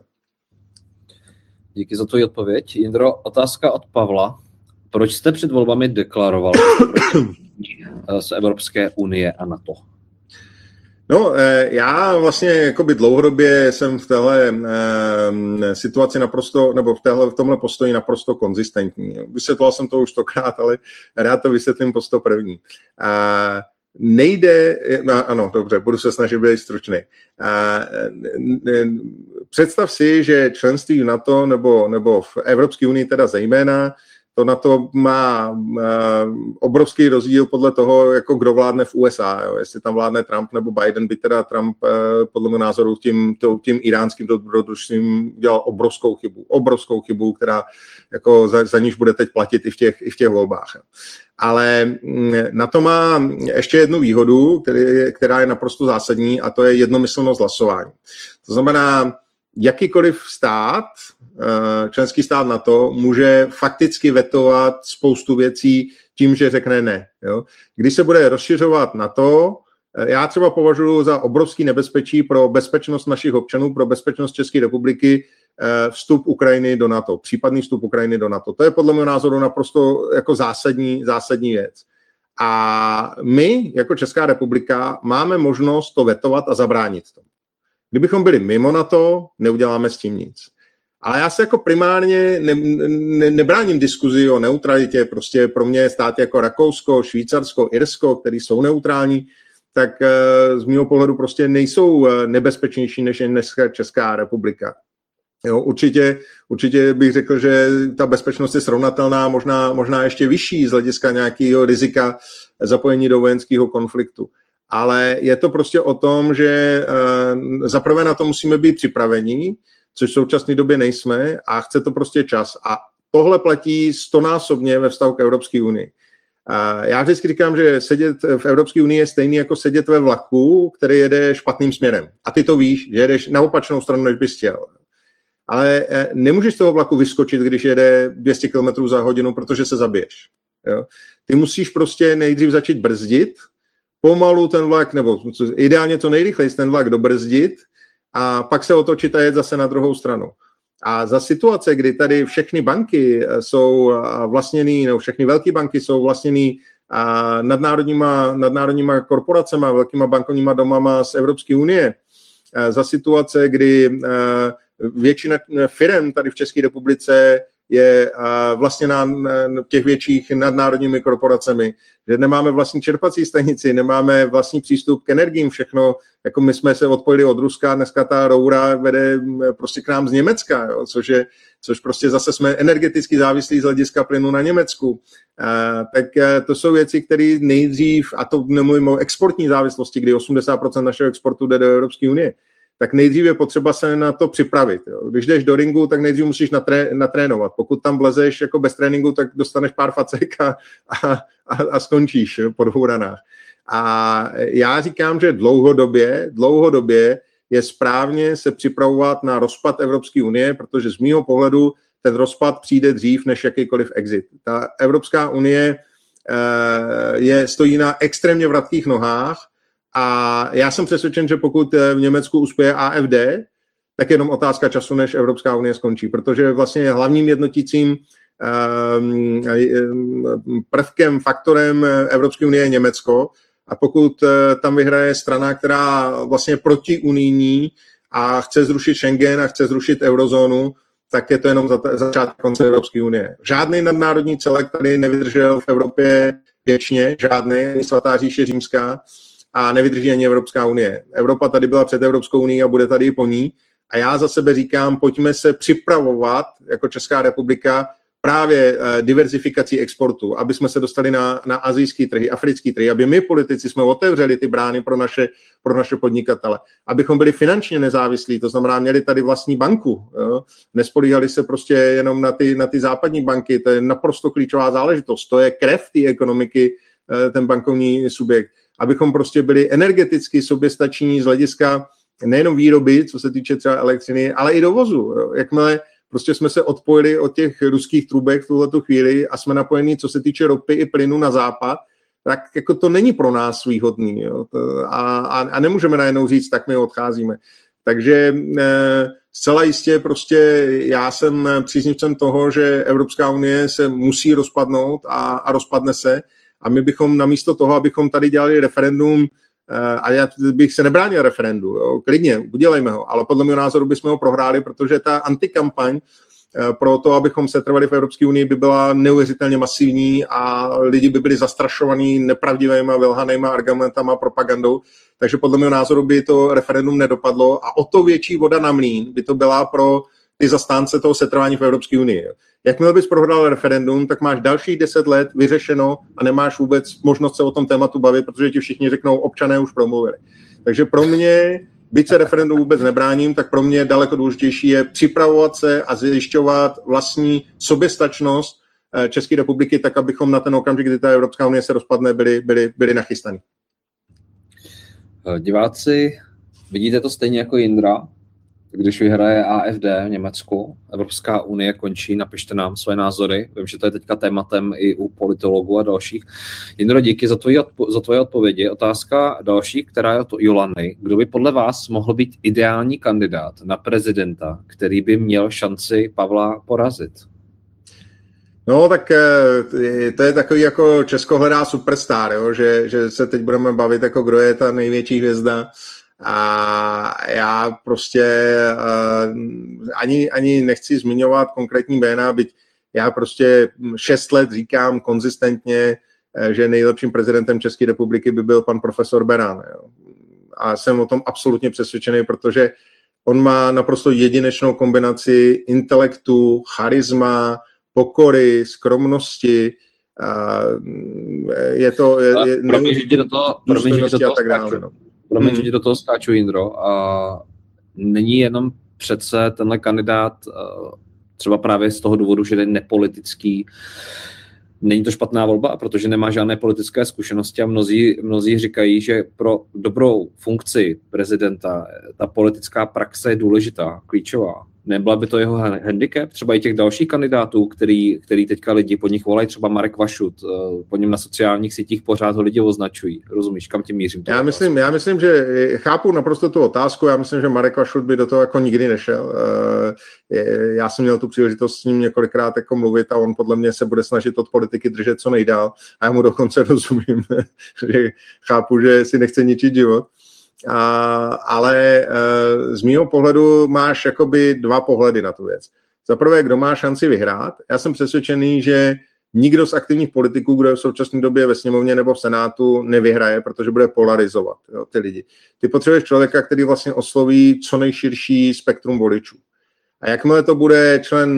Díky za tu odpověď. Jindro, otázka od Pavla. Proč jste před volbami deklaroval z Evropské unie a NATO? No, já vlastně jakoby dlouhodobě jsem v téhle eh, situaci naprosto, nebo v, téhle, v tomhle postoji naprosto konzistentní. Vysvětloval jsem to už stokrát, ale rád to vysvětlím po sto první. Eh, nejde, no, ano, dobře, budu se snažit být stručný. Eh, představ si, že členství v NATO nebo, nebo v Evropské unii teda zejména, to na to má uh, obrovský rozdíl podle toho, jako kdo vládne v U S A. Jo. Jestli tam vládne Trump nebo Biden, by teda Trump uh, podle mého názoru tím, tím iránským dobrodružstvím dělal obrovskou chybu. Obrovskou chybu, která jako za, za níž bude teď platit i v těch, i v těch volbách. Ale na to má ještě jednu výhodu, který, která je naprosto zásadní, a to je jednomyslnost hlasování. To znamená, jakýkoliv stát, členský stát NATO, může fakticky vetovat spoustu věcí tím, že řekne ne. Jo? Když se bude rozšiřovat NATO, já třeba považuji za obrovský nebezpečí pro bezpečnost našich občanů, pro bezpečnost České republiky vstup Ukrajiny do NATO, případný vstup Ukrajiny do NATO. To je podle mého názoru naprosto jako zásadní, zásadní věc. A my, jako Česká republika, máme možnost to vetovat a zabránit to. Kdybychom byli mimo NATO, neuděláme s tím nic. Ale já se jako primárně ne, ne, nebráním diskuzi o neutralitě, prostě pro mě státy jako Rakousko, Švýcarsko, Irsko, který jsou neutrální, tak z mého pohledu prostě nejsou nebezpečnější než je dneska Česká republika. Jo, určitě, určitě bych řekl, že ta bezpečnost je srovnatelná, možná, možná ještě vyšší z hlediska nějakého rizika zapojení do vojenského konfliktu. Ale je to prostě o tom, že uh, zaprvé na to musíme být připraveni, což v současné době nejsme, a chce to prostě čas. A tohle platí stonásobně ve vztahu k Evropské unii. Uh, já vždycky říkám, že sedět v Evropské unii je stejný jako sedět ve vlaku, který jede špatným směrem. A ty to víš, že jedeš na opačnou stranu, než bys chtěl. Ale uh, nemůžeš z toho vlaku vyskočit, když jede dvě stě kilometrů za hodinu, protože se zabiješ. Jo? Ty musíš prostě nejdřív začít brzdit, pomalu ten vlak, nebo ideálně co nejrychleji ten vlak dobrzdit a pak se otočit a jet zase na druhou stranu. A za situace, kdy tady všechny banky jsou vlastněný, nebo všechny velké banky jsou vlastněný nadnárodníma, nadnárodníma korporacema, velkýma bankovníma domama z Evropské unie, za situace, kdy většina firem tady v České republice je vlastněná těch větších nadnárodními korporacemi, že nemáme vlastní čerpací stanici, nemáme vlastní přístup k energiím, všechno, jako my jsme se odpojili od Ruska, dneska ta roura vede prostě k nám z Německa, jo, což, je, což prostě zase jsme energeticky závislí z hlediska plynu na Německu. A, tak to jsou věci, které nejdřív, a to nemluvím o exportní závislosti, kdy osmdesát procent našeho exportu jde do Evropské unie, tak nejdřív je potřeba se na to připravit. Jo. Když jdeš do ringu, tak nejdřív musíš natré, natrénovat. Pokud tam vlezeš jako bez tréninku, tak dostaneš pár facek a, a, a skončíš jo, po dvou ranách. A já říkám, že dlouhodobě, dlouhodobě je správně se připravovat na rozpad Evropské unie, protože z mýho pohledu ten rozpad přijde dřív než jakýkoliv exit. Ta Evropská unie je, stojí na extrémně vratkých nohách. A já jsem přesvědčen, že pokud v Německu uspěje A F D, tak je jenom otázka času, než Evropská unie skončí, protože vlastně hlavním jednotícím prvkem, faktorem Evropské unie je Německo a pokud tam vyhraje strana, která vlastně je protiunijní a chce zrušit Schengen a chce zrušit eurozónu, tak je to jenom začátek konce Evropské unie. Žádný nadnárodní celek tady nevydržel v Evropě věčně, žádný, ani svatá říše římská a nevydrží ani Evropská unie. Evropa tady byla před Evropskou unií a bude tady i po ní. A já za sebe říkám, pojďme se připravovat jako Česká republika právě diverzifikací exportu, aby jsme se dostali na, na asijský trhy, africký trhy, aby my politici jsme otevřeli ty brány pro naše, pro naše podnikatele, abychom byli finančně nezávislí, to znamená měli tady vlastní banku, jo? Nespolíhali se prostě jenom na ty, na ty západní banky, to je naprosto klíčová záležitost, to je krev té ekonomiky, ten bankovní subjekt, abychom prostě byli energeticky soběstační z hlediska nejenom výroby, co se týče třeba elektřiny, ale i dovozu. Jo? Jakmile prostě jsme se odpojili od těch ruských trubek v tuhletu chvíli a jsme napojení, co se týče ropy i plynu na západ, tak jako to není pro nás výhodný. Jo? A, a, a nemůžeme najednou říct, tak my odcházíme. Takže e, zcela jistě prostě já jsem příznivcem toho, že Evropská unie se musí rozpadnout a, a rozpadne se a my bychom namísto toho, abychom tady dělali referendum, a já bych se nebránil referendu, jo, klidně, udělejme ho, ale podle mého názoru bychom ho prohráli, protože ta antikampaň pro to, abychom se trvali v Evropské unii, by byla neuvěřitelně masivní a lidi by byli zastrašovaní nepravdivýma, vylhanýma argumentama, propagandou, takže podle mého názoru by to referendum nedopadlo a o to větší voda na mlýn by to byla pro ty zastánce toho setrvání v Evropské unii. Jakmile bys prohrál referendum, tak máš dalších deset let vyřešeno a nemáš vůbec možnost se o tom tématu bavit, protože ti všichni řeknou, občané už promluvili. Takže pro mě, byť se referendum vůbec nebráním, tak pro mě daleko důležitější je připravovat se a zjišťovat vlastní soběstačnost České republiky, tak abychom na ten okamžik, kdy ta Evropská unie se rozpadne, byli, byli, byli nachystaní. Diváci, vidíte to stejně jako Jindra? Když vyhraje A F D v Německu, Evropská unie končí, napište nám své názory. Vím, že to je teďka tématem i u politologů a dalších. Jindro, díky za tvoje, odpo- za tvoje odpovědi. Otázka další, která je od Jolany. Kdo by podle vás mohl být ideální kandidát na prezidenta, který by měl šanci Pavla porazit? No, tak to je takový jako Česko hledá superstar, jo? Že, že se teď budeme bavit, jako kdo je ta největší hvězda. A já prostě uh, ani, ani nechci zmiňovat konkrétní jména, byť já prostě šest let říkám konzistentně, že nejlepším prezidentem České republiky by byl pan profesor Beran. Jo. A jsem o tom absolutně přesvědčený, protože on má naprosto jedinečnou kombinaci intelektu, charisma, pokory, skromnosti. Uh, je to... Je, je, promiň, že ti do toho, promiň, že do toho a tak dále, no. Promiň, že ti do toho skáču, Jindro. A není jenom přece tenhle kandidát třeba právě z toho důvodu, že je nepolitický. Není to špatná volba, protože nemá žádné politické zkušenosti a mnozí, mnozí říkají, že pro dobrou funkci prezidenta ta politická praxe je důležitá, klíčová. Nebyla by to jeho handicap? Třeba i těch dalších kandidátů, který, který teďka lidi po nich volají, třeba Marek Vašut, po něm na sociálních sítích pořád ho lidi označují. Rozumíš, kam tím mířím? Já myslím, já myslím, že chápu naprosto tu otázku, já myslím, že Marek Vašut by do toho jako nikdy nešel. Já jsem měl tu příležitost s ním několikrát jako mluvit a on podle mě se bude snažit od politiky držet co nejdál a já mu dokonce rozumím, že chápu, že si nechce ničit život. A, ale uh, z mýho pohledu máš jakoby dva pohledy na tu věc. Za prvé, kdo má šanci vyhrát. Já jsem přesvědčený, že nikdo z aktivních politiků, kdo je v současné době ve sněmovně nebo v senátu, nevyhraje, protože bude polarizovat, jo, ty lidi. Ty potřebuješ člověka, který vlastně osloví co nejširší spektrum voličů. A jakmile to bude člen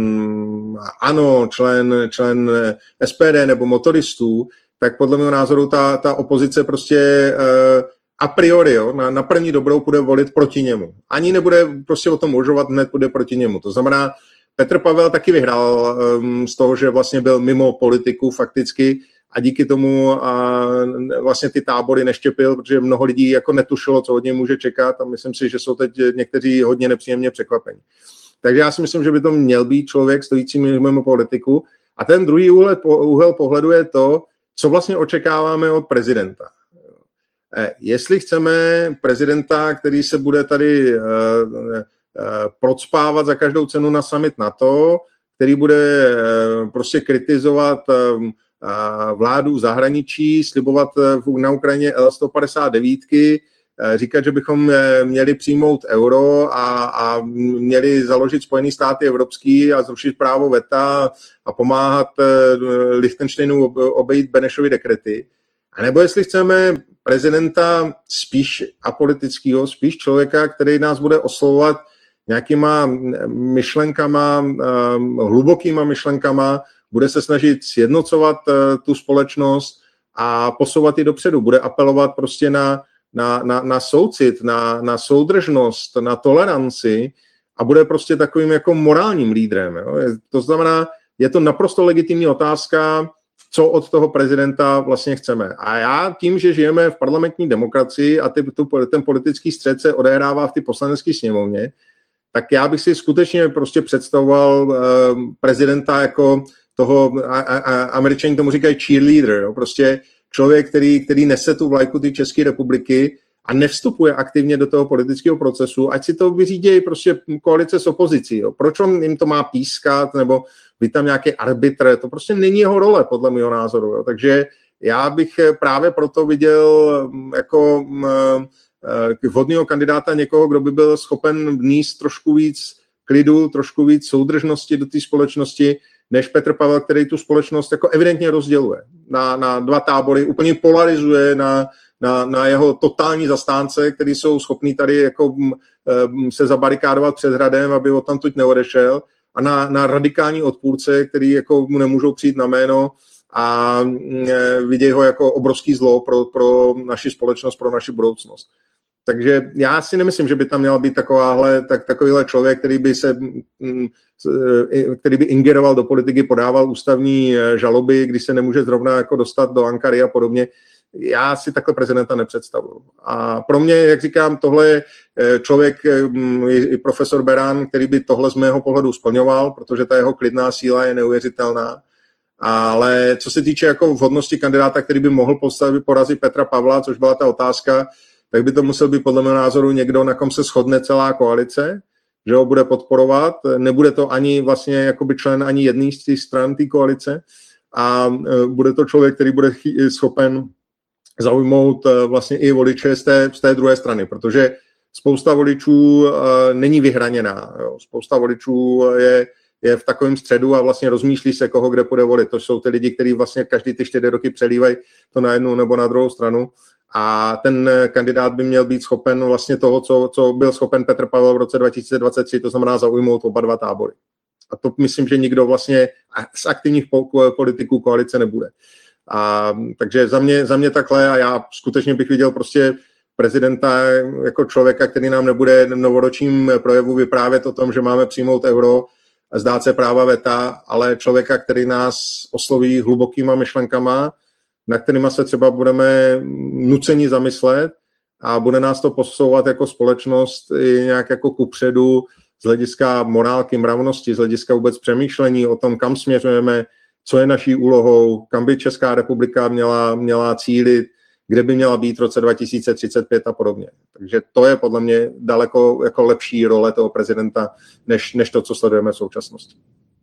ANO, člen, člen S P D nebo motoristů, tak podle mého názoru ta, ta opozice prostě uh, a priori, jo, na, na první dobrou bude volit proti němu. Ani nebude prostě o tom uvažovat, hned bude proti němu. To znamená, Petr Pavel taky vyhrál um, z toho, že vlastně byl mimo politiku fakticky a díky tomu a vlastně ty tábory neštěpil, protože mnoho lidí jako netušilo, co od něj může čekat a myslím si, že jsou teď někteří hodně nepříjemně překvapení. Takže já si myslím, že by to měl být člověk stojící mimo politiku. A ten druhý úhel, úhel pohledu je to, co vlastně očekáváme od prezidenta. Jestli chceme prezidenta, který se bude tady procpávat za každou cenu na summit NATO, který bude prostě kritizovat vládu zahraničí, slibovat na Ukrajině el sto padesát devět, říkat, že bychom měli přijmout euro a, a měli založit Spojené státy evropský a zrušit právo veta a pomáhat Lichtensteinu obejít Benešovy dekrety. A nebo jestli chceme prezidenta spíš apolitického, spíš člověka, který nás bude oslovovat nějakýma myšlenkama, hlubokýma myšlenkama, bude se snažit sjednocovat tu společnost a posouvat ji dopředu, bude apelovat prostě na Na, na, na soucit, na, na soudržnost, na toleranci a bude prostě takovým jako morálním lídrem. Jo. To znamená, je to naprosto legitimní otázka, co od toho prezidenta vlastně chceme. A já tím, že žijeme v parlamentní demokracii a ty, tu, ten politický střet se odehrává v ty poslanecké sněmovně, tak já bych si skutečně prostě představoval uh, prezidenta jako toho, a, a, a Američani tomu říkají cheerleader, jo, prostě člověk, který, který nese tu vlajku ty České republiky a nevstupuje aktivně do toho politického procesu, ať si to vyřídějí prostě koalice s opozicí. Jo. Proč on jim to má pískat, nebo být tam nějaký arbitr, to prostě není jeho role, podle mého názoru. Jo. Takže já bych právě proto viděl jako vhodného kandidáta někoho, kdo by byl schopen vníst trošku víc klidu, trošku víc soudržnosti do té společnosti, než Petr Pavel, který tu společnost jako evidentně rozděluje na, na dva tábory, úplně polarizuje na, na, na jeho totální zastánce, který jsou schopní tady jako se zabarikádovat před hradem, aby odtamtud neodešel, a na, na radikální odpůrce, který jako mu nemůžou přijít na jméno a vidějí ho jako obrovský zlo pro, pro naši společnost, pro naši budoucnost. Takže já si nemyslím, že by tam měl být takováhle, tak, takovýhle člověk, který by se, který by ingeroval do politiky, podával ústavní žaloby, když se nemůže zrovna jako dostat do Ankary a podobně. Já si takhle prezidenta nepředstavuju. A pro mě, jak říkám, tohle je člověk, i profesor Beran, který by tohle z mého pohledu splňoval, protože ta jeho klidná síla je neuvěřitelná. Ale co se týče jako vhodnosti kandidáta, který by mohl postavit, porazit Petra Pavla, což byla ta otázka, tak by to musel být podle mého názoru někdo, na kom se shodne celá koalice, že ho bude podporovat. Nebude to ani vlastně jakoby člen ani jedný z těch stran té koalice a bude to člověk, který bude schopen zaujmout vlastně i voliče z té, z té druhé strany, protože spousta voličů není vyhraněná. Jo. Spousta voličů je, je v takovém středu a vlastně rozmýšlí se, koho kde půjde volit. To jsou ty lidi, kteří vlastně každý ty čtyři roky přelívají to na jednu nebo na druhou stranu. A ten kandidát by měl být schopen vlastně toho, co, co byl schopen Petr Pavel v roce dva tisíce dvacet tři, to znamená zaujmout oba dva tábory. A to myslím, že nikdo vlastně z aktivních politiků koalice nebude. A, takže za mě, za mě takhle a já skutečně bych viděl prostě prezidenta jako člověka, který nám nebude v novoročním projevu vyprávět o tom, že máme přijmout euro a zdát se práva veta, ale člověka, který nás osloví hlubokýma myšlenkama, na kterýma se třeba budeme nuceni zamyslet a bude nás to posouvat jako společnost i nějak jako kupředu z hlediska morálky, mravnosti, z hlediska vůbec přemýšlení o tom, kam směřujeme, co je naší úlohou, kam by Česká republika měla, měla cílit, kde by měla být v roce dva tisíce třicet pět a podobně. Takže to je podle mě daleko jako lepší role toho prezidenta, než, než to, co sledujeme v současnosti.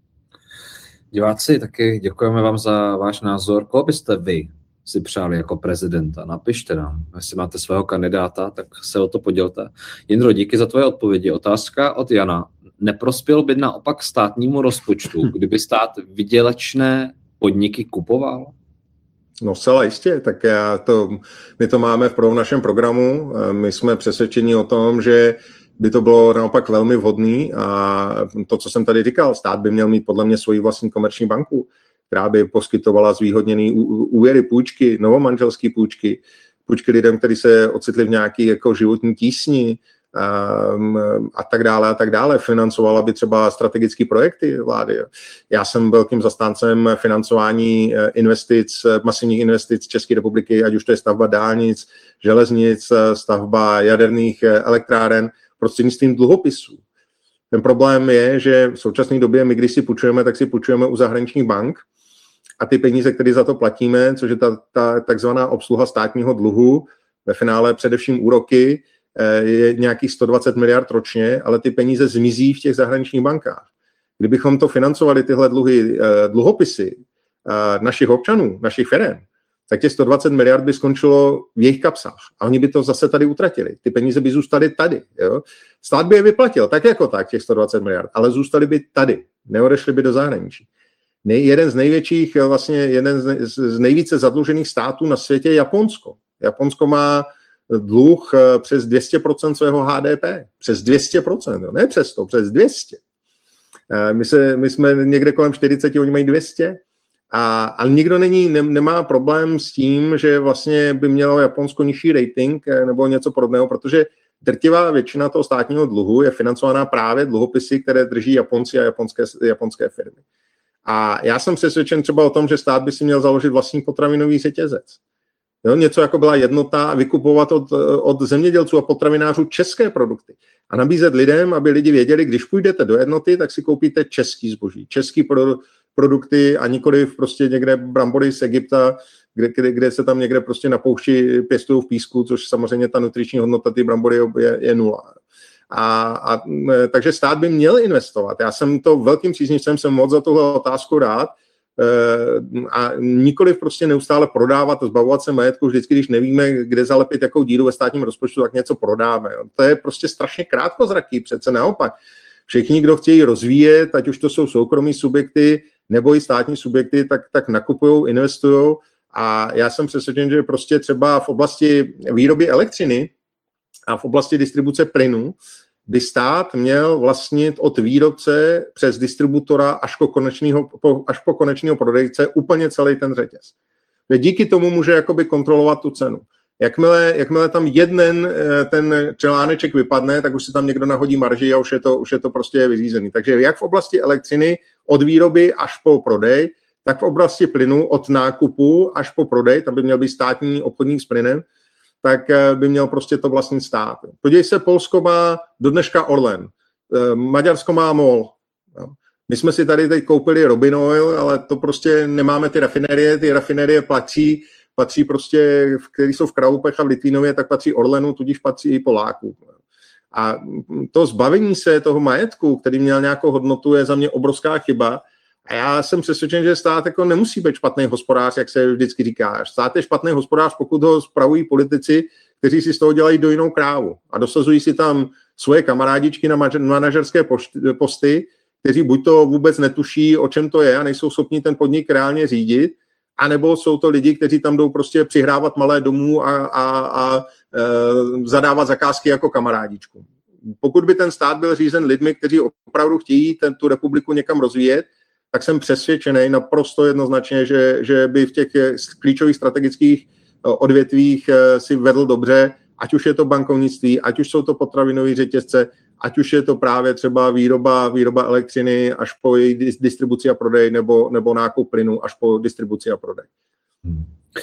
Diváci, taky děkujeme vám za váš názor. Koho byste vy si přáli jako prezidenta? Napište nám. Jestli máte svého kandidáta, tak se o to podělte. Jindro, díky za tvoje odpovědi. Otázka od Jana. Neprospěl by naopak státnímu rozpočtu, kdyby stát vydělečné podniky kupoval? No zcela jistě, tak já to, my to máme v našem programu. My jsme přesvědčeni o tom, že by to bylo naopak velmi vhodný a to, co jsem tady říkal, stát by měl mít podle mě svoji vlastní komerční banku, která by poskytovala zvýhodněné úvěry, půjčky, novomanželské půjčky, půjčky lidem, kteří se ocitli v nějaké jako životní tísni um, a tak dále a tak dále. Financovala by třeba strategické projekty vlády. Já jsem velkým zastáncem financování investic, masivních investic České republiky, ať už to je stavba dálnic, železnic, stavba jaderných elektráren, prostřednictvím dluhopisů. Ten problém je, že v současné době my, když si půjčujeme, tak si půjčujeme u zahraničních bank a ty peníze, které za to platíme, což je ta, ta takzvaná obsluha státního dluhu, ve finále především úroky, je nějakých sto dvacet miliard ročně, ale ty peníze zmizí v těch zahraničních bankách. Kdybychom to financovali, tyhle dluhy, dluhopisy našich občanů, našich firem, tak těch sto dvacet miliard by skončilo v jejich kapsách. A oni by to zase tady utratili. Ty peníze by zůstaly tady. Jo? Stát by je vyplatil, tak jako tak, těch sto dvacet miliard, ale zůstaly by tady. Neodešly by do zahraničí. Nej, jeden z největších, vlastně jeden z, z nejvíce zadlužených států na světě je Japonsko. Japonsko má dluh přes dvě stě procent svého H D P. Přes dvě stě procent, jo? Ne přes sto, přes dvě stě. My, se, my jsme někde kolem čtyřicet, oni mají dvě stě. A, ale nikdo není, ne, nemá problém s tím, že vlastně by mělo Japonsko nižší rating nebo něco podobného, protože drtivá většina toho státního dluhu je financovaná právě dluhopisy, které drží Japonci a japonské, japonské firmy. A já jsem přesvědčen třeba o tom, že stát by si měl založit vlastní potravinový řetězec. Jo, něco jako byla jednota, vykupovat od, od zemědělců a potravinářů české produkty a nabízet lidem, aby lidi věděli, když půjdete do jednoty, tak si koupíte český zboží, český produkt, produkty a nikoliv prostě někde brambory z Egypta, kde, kde, kde se tam někde prostě na poušti pěstují v písku, což samozřejmě ta nutriční hodnota ty brambory je, je nula. A, a, takže stát by měl investovat. Já jsem to velkým příznivcem, jsem moc za tuhle otázku rád a nikoliv prostě neustále prodávat, zbavovat se majetku, vždycky, když nevíme, kde zalepit jakou díru ve státním rozpočtu, tak něco prodáme. To je prostě strašně krátkozraký, přece naopak. Všichni, kdo chtějí rozvíjet, ať už to jsou soukromí subjekty nebo i státní subjekty, tak, tak nakupují, investují. A já jsem přesvědčen, že prostě třeba v oblasti výroby elektřiny a v oblasti distribuce plynu by stát měl vlastnit od výrobce přes distributora až po konečného, až po konečného prodejce úplně celý ten řetěz. Díky tomu může jakoby kontrolovat tu cenu. Jakmile, jakmile tam jeden ten článeček vypadne, tak už se tam někdo nahodí marži a už je to, už je to prostě vyřízený. Takže jak v oblasti elektřiny od výroby až po prodej, tak v oblasti plynu od nákupu až po prodej, tam by měl být státní obchodník s plynem, tak by měl prostě to vlastnit stát. Podívej se, Polsko má do dneška Orlen, Maďarsko má MOL. My jsme si tady teď koupili Robin Oil, ale to prostě nemáme ty rafinérie, ty rafinérie patří, patří prostě, který jsou v Kralupech a v Litvínově, tak patří Orlenu, tudíž patří i Poláků. A to zbavení se toho majetku, který měl nějakou hodnotu, je za mě obrovská chyba. A já jsem přesvědčen, že stát jako nemusí být špatný hospodář, jak se vždycky říká. Stát je špatný hospodář, pokud ho spravují politici, kteří si z toho dělají do jinou krávu a dosazují si tam svoje kamarádičky na manažerské posty, kteří buď to vůbec netuší, o čem to je a nejsou schopni ten podnik reálně řídit, anebo jsou to lidi, kteří tam jdou prostě přihrávat malé domů a, a, a e, zadávat zakázky jako kamarádičku. Pokud by ten stát byl řízen lidmi, kteří opravdu chtějí ten, tu republiku někam rozvíjet, tak jsem přesvědčený naprosto jednoznačně, že, že by v těch klíčových strategických odvětvích si vedl dobře, ať už je to bankovnictví, ať už jsou to potravinové řetězce, ať už je to právě třeba výroba, výroba elektřiny až po její distribuci a prodej, nebo, nebo nákup plynu až po distribuci a prodej. Hmm.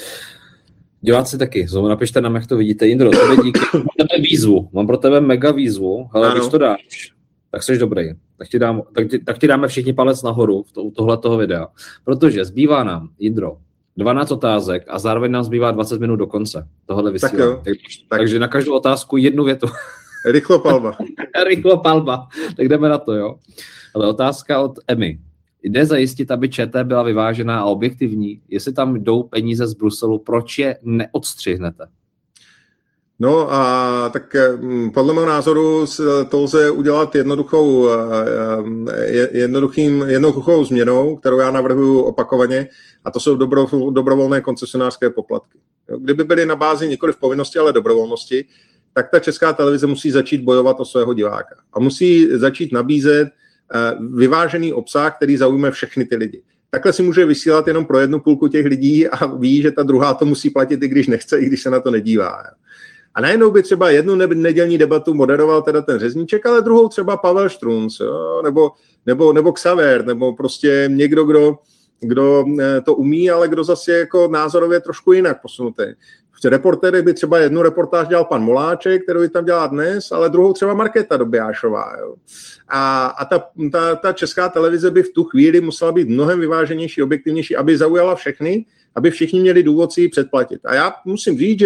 Diváci taky, znovu napište nám, jak to vidíte. Jindro, tebe díky. Mám pro tebe výzvu, mám pro tebe mega výzvu, ale když to dáš, tak jsi dobrý. Tak ti, dám, tak, ti, tak ti dáme všichni palec nahoru v to, u tohletoho videa. Protože zbývá nám, Jindro, dvanáct otázek a zároveň nám zbývá dvacet minut do konce tohohle vysílání. Tak tak, tak. Takže na každou otázku jednu větu. Rychlo palba. Rychlo palba. Tak jdeme na to, jo. Ale otázka od Emy. Jde zajistit, aby ČT byla vyvážená a objektivní? Jestli tam jdou peníze z Bruselu, proč je neodstřihnete? No a tak podle mého názoru to lze udělat jednoduchou, jednoduchým, jednoduchou změnou, kterou já navrhuji opakovaně, a to jsou dobro, dobrovolné koncesionářské poplatky. Kdyby byly na bázi nikoliv povinnosti, ale dobrovolnosti, tak ta Česká televize musí začít bojovat o svého diváka. A musí začít nabízet vyvážený obsah, který zaujme všechny ty lidi. Takhle si může vysílat jenom pro jednu půlku těch lidí a ví, že ta druhá to musí platit, i když nechce, i když se na to nedívá. A najednou by třeba jednu nedělní debatu moderoval teda ten Řezníček, ale druhou třeba Pavel Štrunc, jo? Nebo, nebo, nebo Xaver, nebo prostě někdo, kdo, kdo to umí, ale kdo zase je jako názorově trošku jinak posunutý. V Reportéry by třeba jednu reportáž dělal pan Moláček, kterou by tam dělá dnes, ale druhou třeba Markéta Dobiášová. Jo? A, a ta, ta, ta Česká televize by v tu chvíli musela být mnohem vyváženější, objektivnější, aby zaujala všechny, aby všichni měli důvod si ji předplatit. A já musím říct, že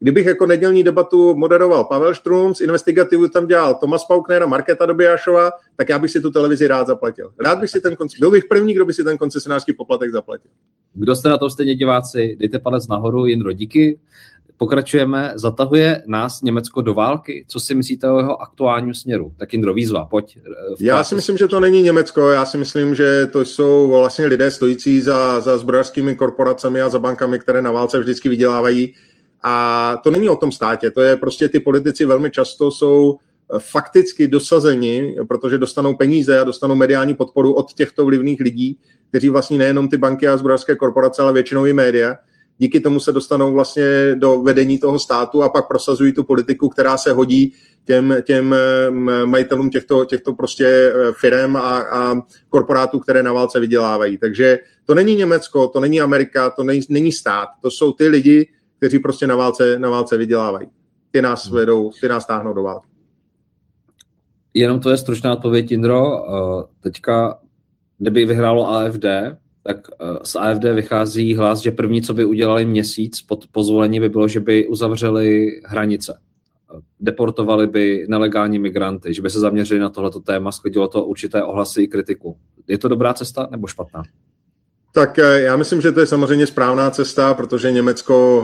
kdybych jako nedělní debatu moderoval Pavel Štrumc, investigativu tam dělal Tomas Paukner a Markéta Dobijášová, tak já bych si tu televizi rád zaplatil. Rád bych si ten konce... Byl bych první, kdo by si ten koncesionářský poplatek zaplatil. Kdo jste na tom stejně diváci, dejte palec nahoru, Jindro, díky. Pokračujeme, zatahuje nás Německo do války? Co si myslíte o jeho aktuálním směru? Tak Jindro, výzva, pojď. Já si myslím, že to není Německo, já si myslím, že to jsou vlastně lidé stojící za, za zbrojařskými korporacemi a za bankami, které na válce vždycky vydělávají. A to není o tom státě, to je prostě ty politici velmi často jsou fakticky dosazeni, protože dostanou peníze a dostanou mediální podporu od těchto vlivných lidí, kteří vlastní nejenom ty banky a zbrojařské korporace, ale většinou i média. Díky tomu se dostanou vlastně do vedení toho státu a pak prosazují tu politiku, která se hodí těm, těm majitelům těchto, těchto prostě firem a, a korporátů, které na válce vydělávají. Takže to není Německo, to není Amerika, to není, není stát, to jsou ty lidi, kteří prostě na válce, na válce vydělávají. Ty nás vedou, ty nás táhnou do války. Jenom to je stručná odpověď, Jindro. Teďka, kdyby vyhrálo A F D, tak z A F D vychází hlas, že první, co by udělali měsíc pod pozvolení, by bylo, že by uzavřeli hranice. Deportovali by nelegální migranty, že by se zaměřili na tohleto téma, sklidilo to určité ohlasy i kritiku. Je to dobrá cesta nebo špatná? Tak já myslím, že to je samozřejmě správná cesta, protože Německo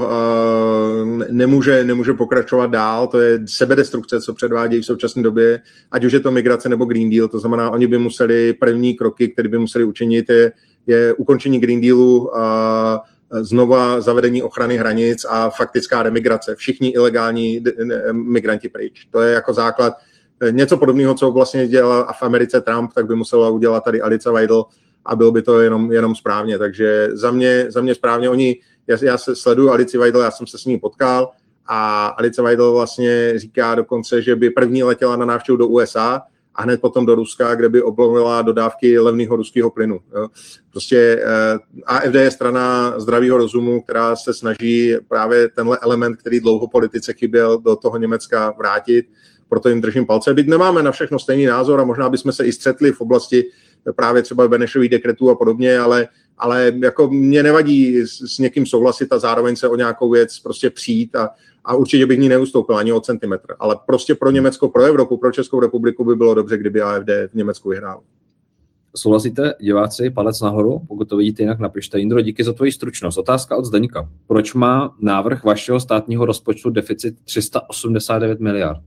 uh, nemůže, nemůže pokračovat dál, to je sebedestrukce, co předvádějí v současné době, ať už je to migrace nebo Green Deal, to znamená, oni by museli, první kroky, které by museli učinit, je, je ukončení Green Dealu, a znova zavedení ochrany hranic a faktická remigrace, všichni ilegální migranti pryč. To je jako základ. Něco podobného, co vlastně dělal v Americe Trump, tak by musela udělat tady Alice Weidel, a bylo by to jenom, jenom správně. Takže za mě, za mě správně oni, já, já se sleduju Alici Weidel, já jsem se s ní potkal a Alice Weidel vlastně říká dokonce, že by první letěla na návštěvu do U S A a hned potom do Ruska, kde by oblovila dodávky levného ruského plynu. Jo. Prostě eh, A F D je strana zdravého rozumu, která se snaží právě tenhle element, který dlouho politice chyběl, do toho Německa vrátit. Proto jim držím palce. Byť nemáme na všechno stejný názor a možná bychom se i střetli v oblasti právě třeba Benešových dekretů a podobně, ale, ale jako mě nevadí s, s někým souhlasit a zároveň se o nějakou věc prostě přijít a, a určitě bych ní neustoupil ani o centimetr. Ale prostě pro Německo, pro Evropu, pro Českou republiku by bylo dobře, kdyby A F D v Německu vyhrál. Souhlasíte, diváci, palec nahoru? Pokud to vidíte jinak, napište. Jindro, díky za tvoji stručnost. Otázka od Zdeňka. Proč má návrh vašeho státního rozpočtu deficit tři sta osmdesát devět miliard?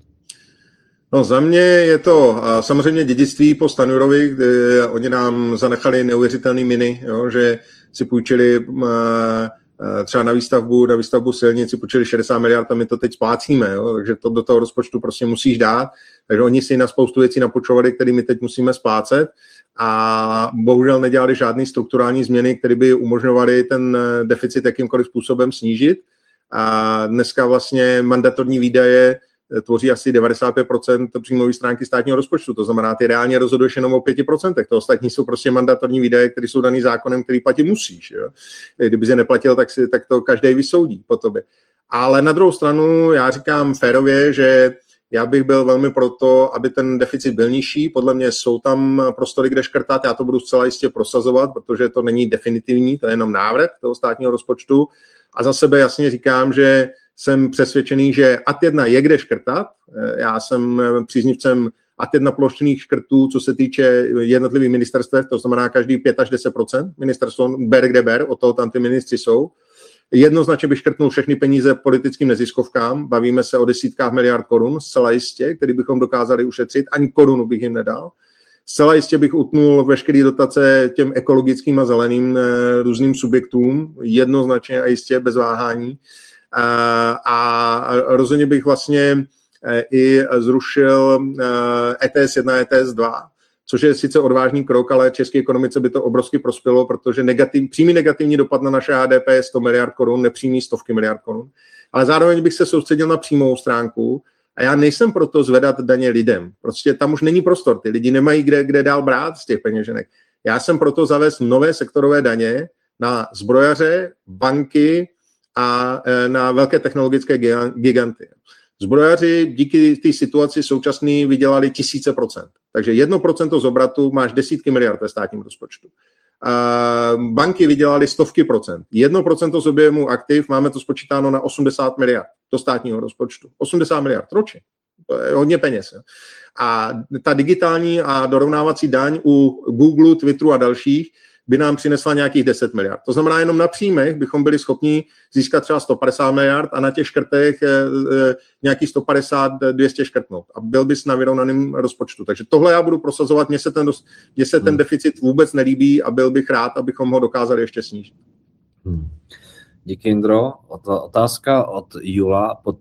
No za mě je to samozřejmě dědictví po Stanjurovi, kdy oni nám zanechali neuvěřitelný miny, jo, že si půjčili třeba na výstavbu, na výstavbu silnic si půjčili šedesát miliard a my to teď splácíme, jo, takže to do toho rozpočtu prostě musíš dát, takže oni si na spoustu věcí napůjčovali, které my teď musíme splácet a bohužel nedělali žádný strukturální změny, které by umožňovaly ten deficit jakýmkoliv způsobem snížit a dneska vlastně mandatorní výdaje tvoří asi devadesát pět procent příjmové stránky státního rozpočtu. To znamená, ty reálně rozhoduješ jenom o pět procent. To ostatní jsou prostě mandatorní výdaje, které jsou daný zákonem, který platit musíš. Jo? Kdyby je neplatil, tak, si, tak to každý vysoudí po tobě. Ale na druhou stranu já říkám férově, že já bych byl velmi proto, aby ten deficit byl nižší. Podle mě jsou tam prostory, kde škrtat. Já to budu zcela jistě prosazovat, protože to není definitivní, to je jenom návrh toho státního rozpočtu. A za sebe jasně říkám, že jsem přesvědčený, že A T jedna je kde škrtat. Já jsem příznivcem A T jedna plošných škrtů, co se týče jednotlivých ministerstev, to znamená každý pět až deset procent. Ministerstvo ber kde ber, o toho tam ty ministři jsou. Jednoznačně bych škrtnul všechny peníze politickým neziskovkám. Bavíme se o desítkách miliard korun, zcela jistě, který bychom dokázali ušetřit. Ani korunu bych jim nedal. Zcela jistě bych utnul veškeré dotace těm ekologickým a zeleným různým subjektům. Jednoznačně a jistě, bez váhání. A rozhodně bych vlastně i zrušil E T S jedna, E T S dva, což je sice odvážný krok, ale české ekonomice by to obrovsky prospělo, protože negativ, přímý negativní dopad na naše H D P je sto miliard korun, nepřímý stovky miliard korun. Ale zároveň bych se soustředil na přímou stránku a já nejsem proto zvedat daně lidem. Prostě tam už není prostor, ty lidi nemají kde, kde dál brát z těch peněženek. Já jsem proto zavést nové sektorové daně na zbrojaře, banky a na velké technologické giganty. Zbrojaři díky té situaci současný vydělali tisíce procent. Takže jedno procento z obratu máš desítky miliard ve státním rozpočtu. Banky vydělali stovky procent. Jedno procento z objemu aktiv, máme to spočítáno na osmdesát miliard. do státního rozpočtu. osmdesát miliard ročně. To je hodně peněz. Jo. A ta digitální a dorovnávací daň u Google, Twitteru a dalších by nám přinesla nějakých deset miliard. To znamená, jenom na příjmech bychom byli schopni získat třeba sto padesát miliard a na těch škrtech e, e, nějakých sto padesát, dvě stě škrtnout. A byl bys na vyrovnaném rozpočtu. Takže tohle já budu prosazovat. Mně se ten, mně se ten hmm. deficit vůbec nelíbí a byl bych rád, abychom ho dokázali ještě snížit. Hmm. Díky, Indro. Otázka od Jula.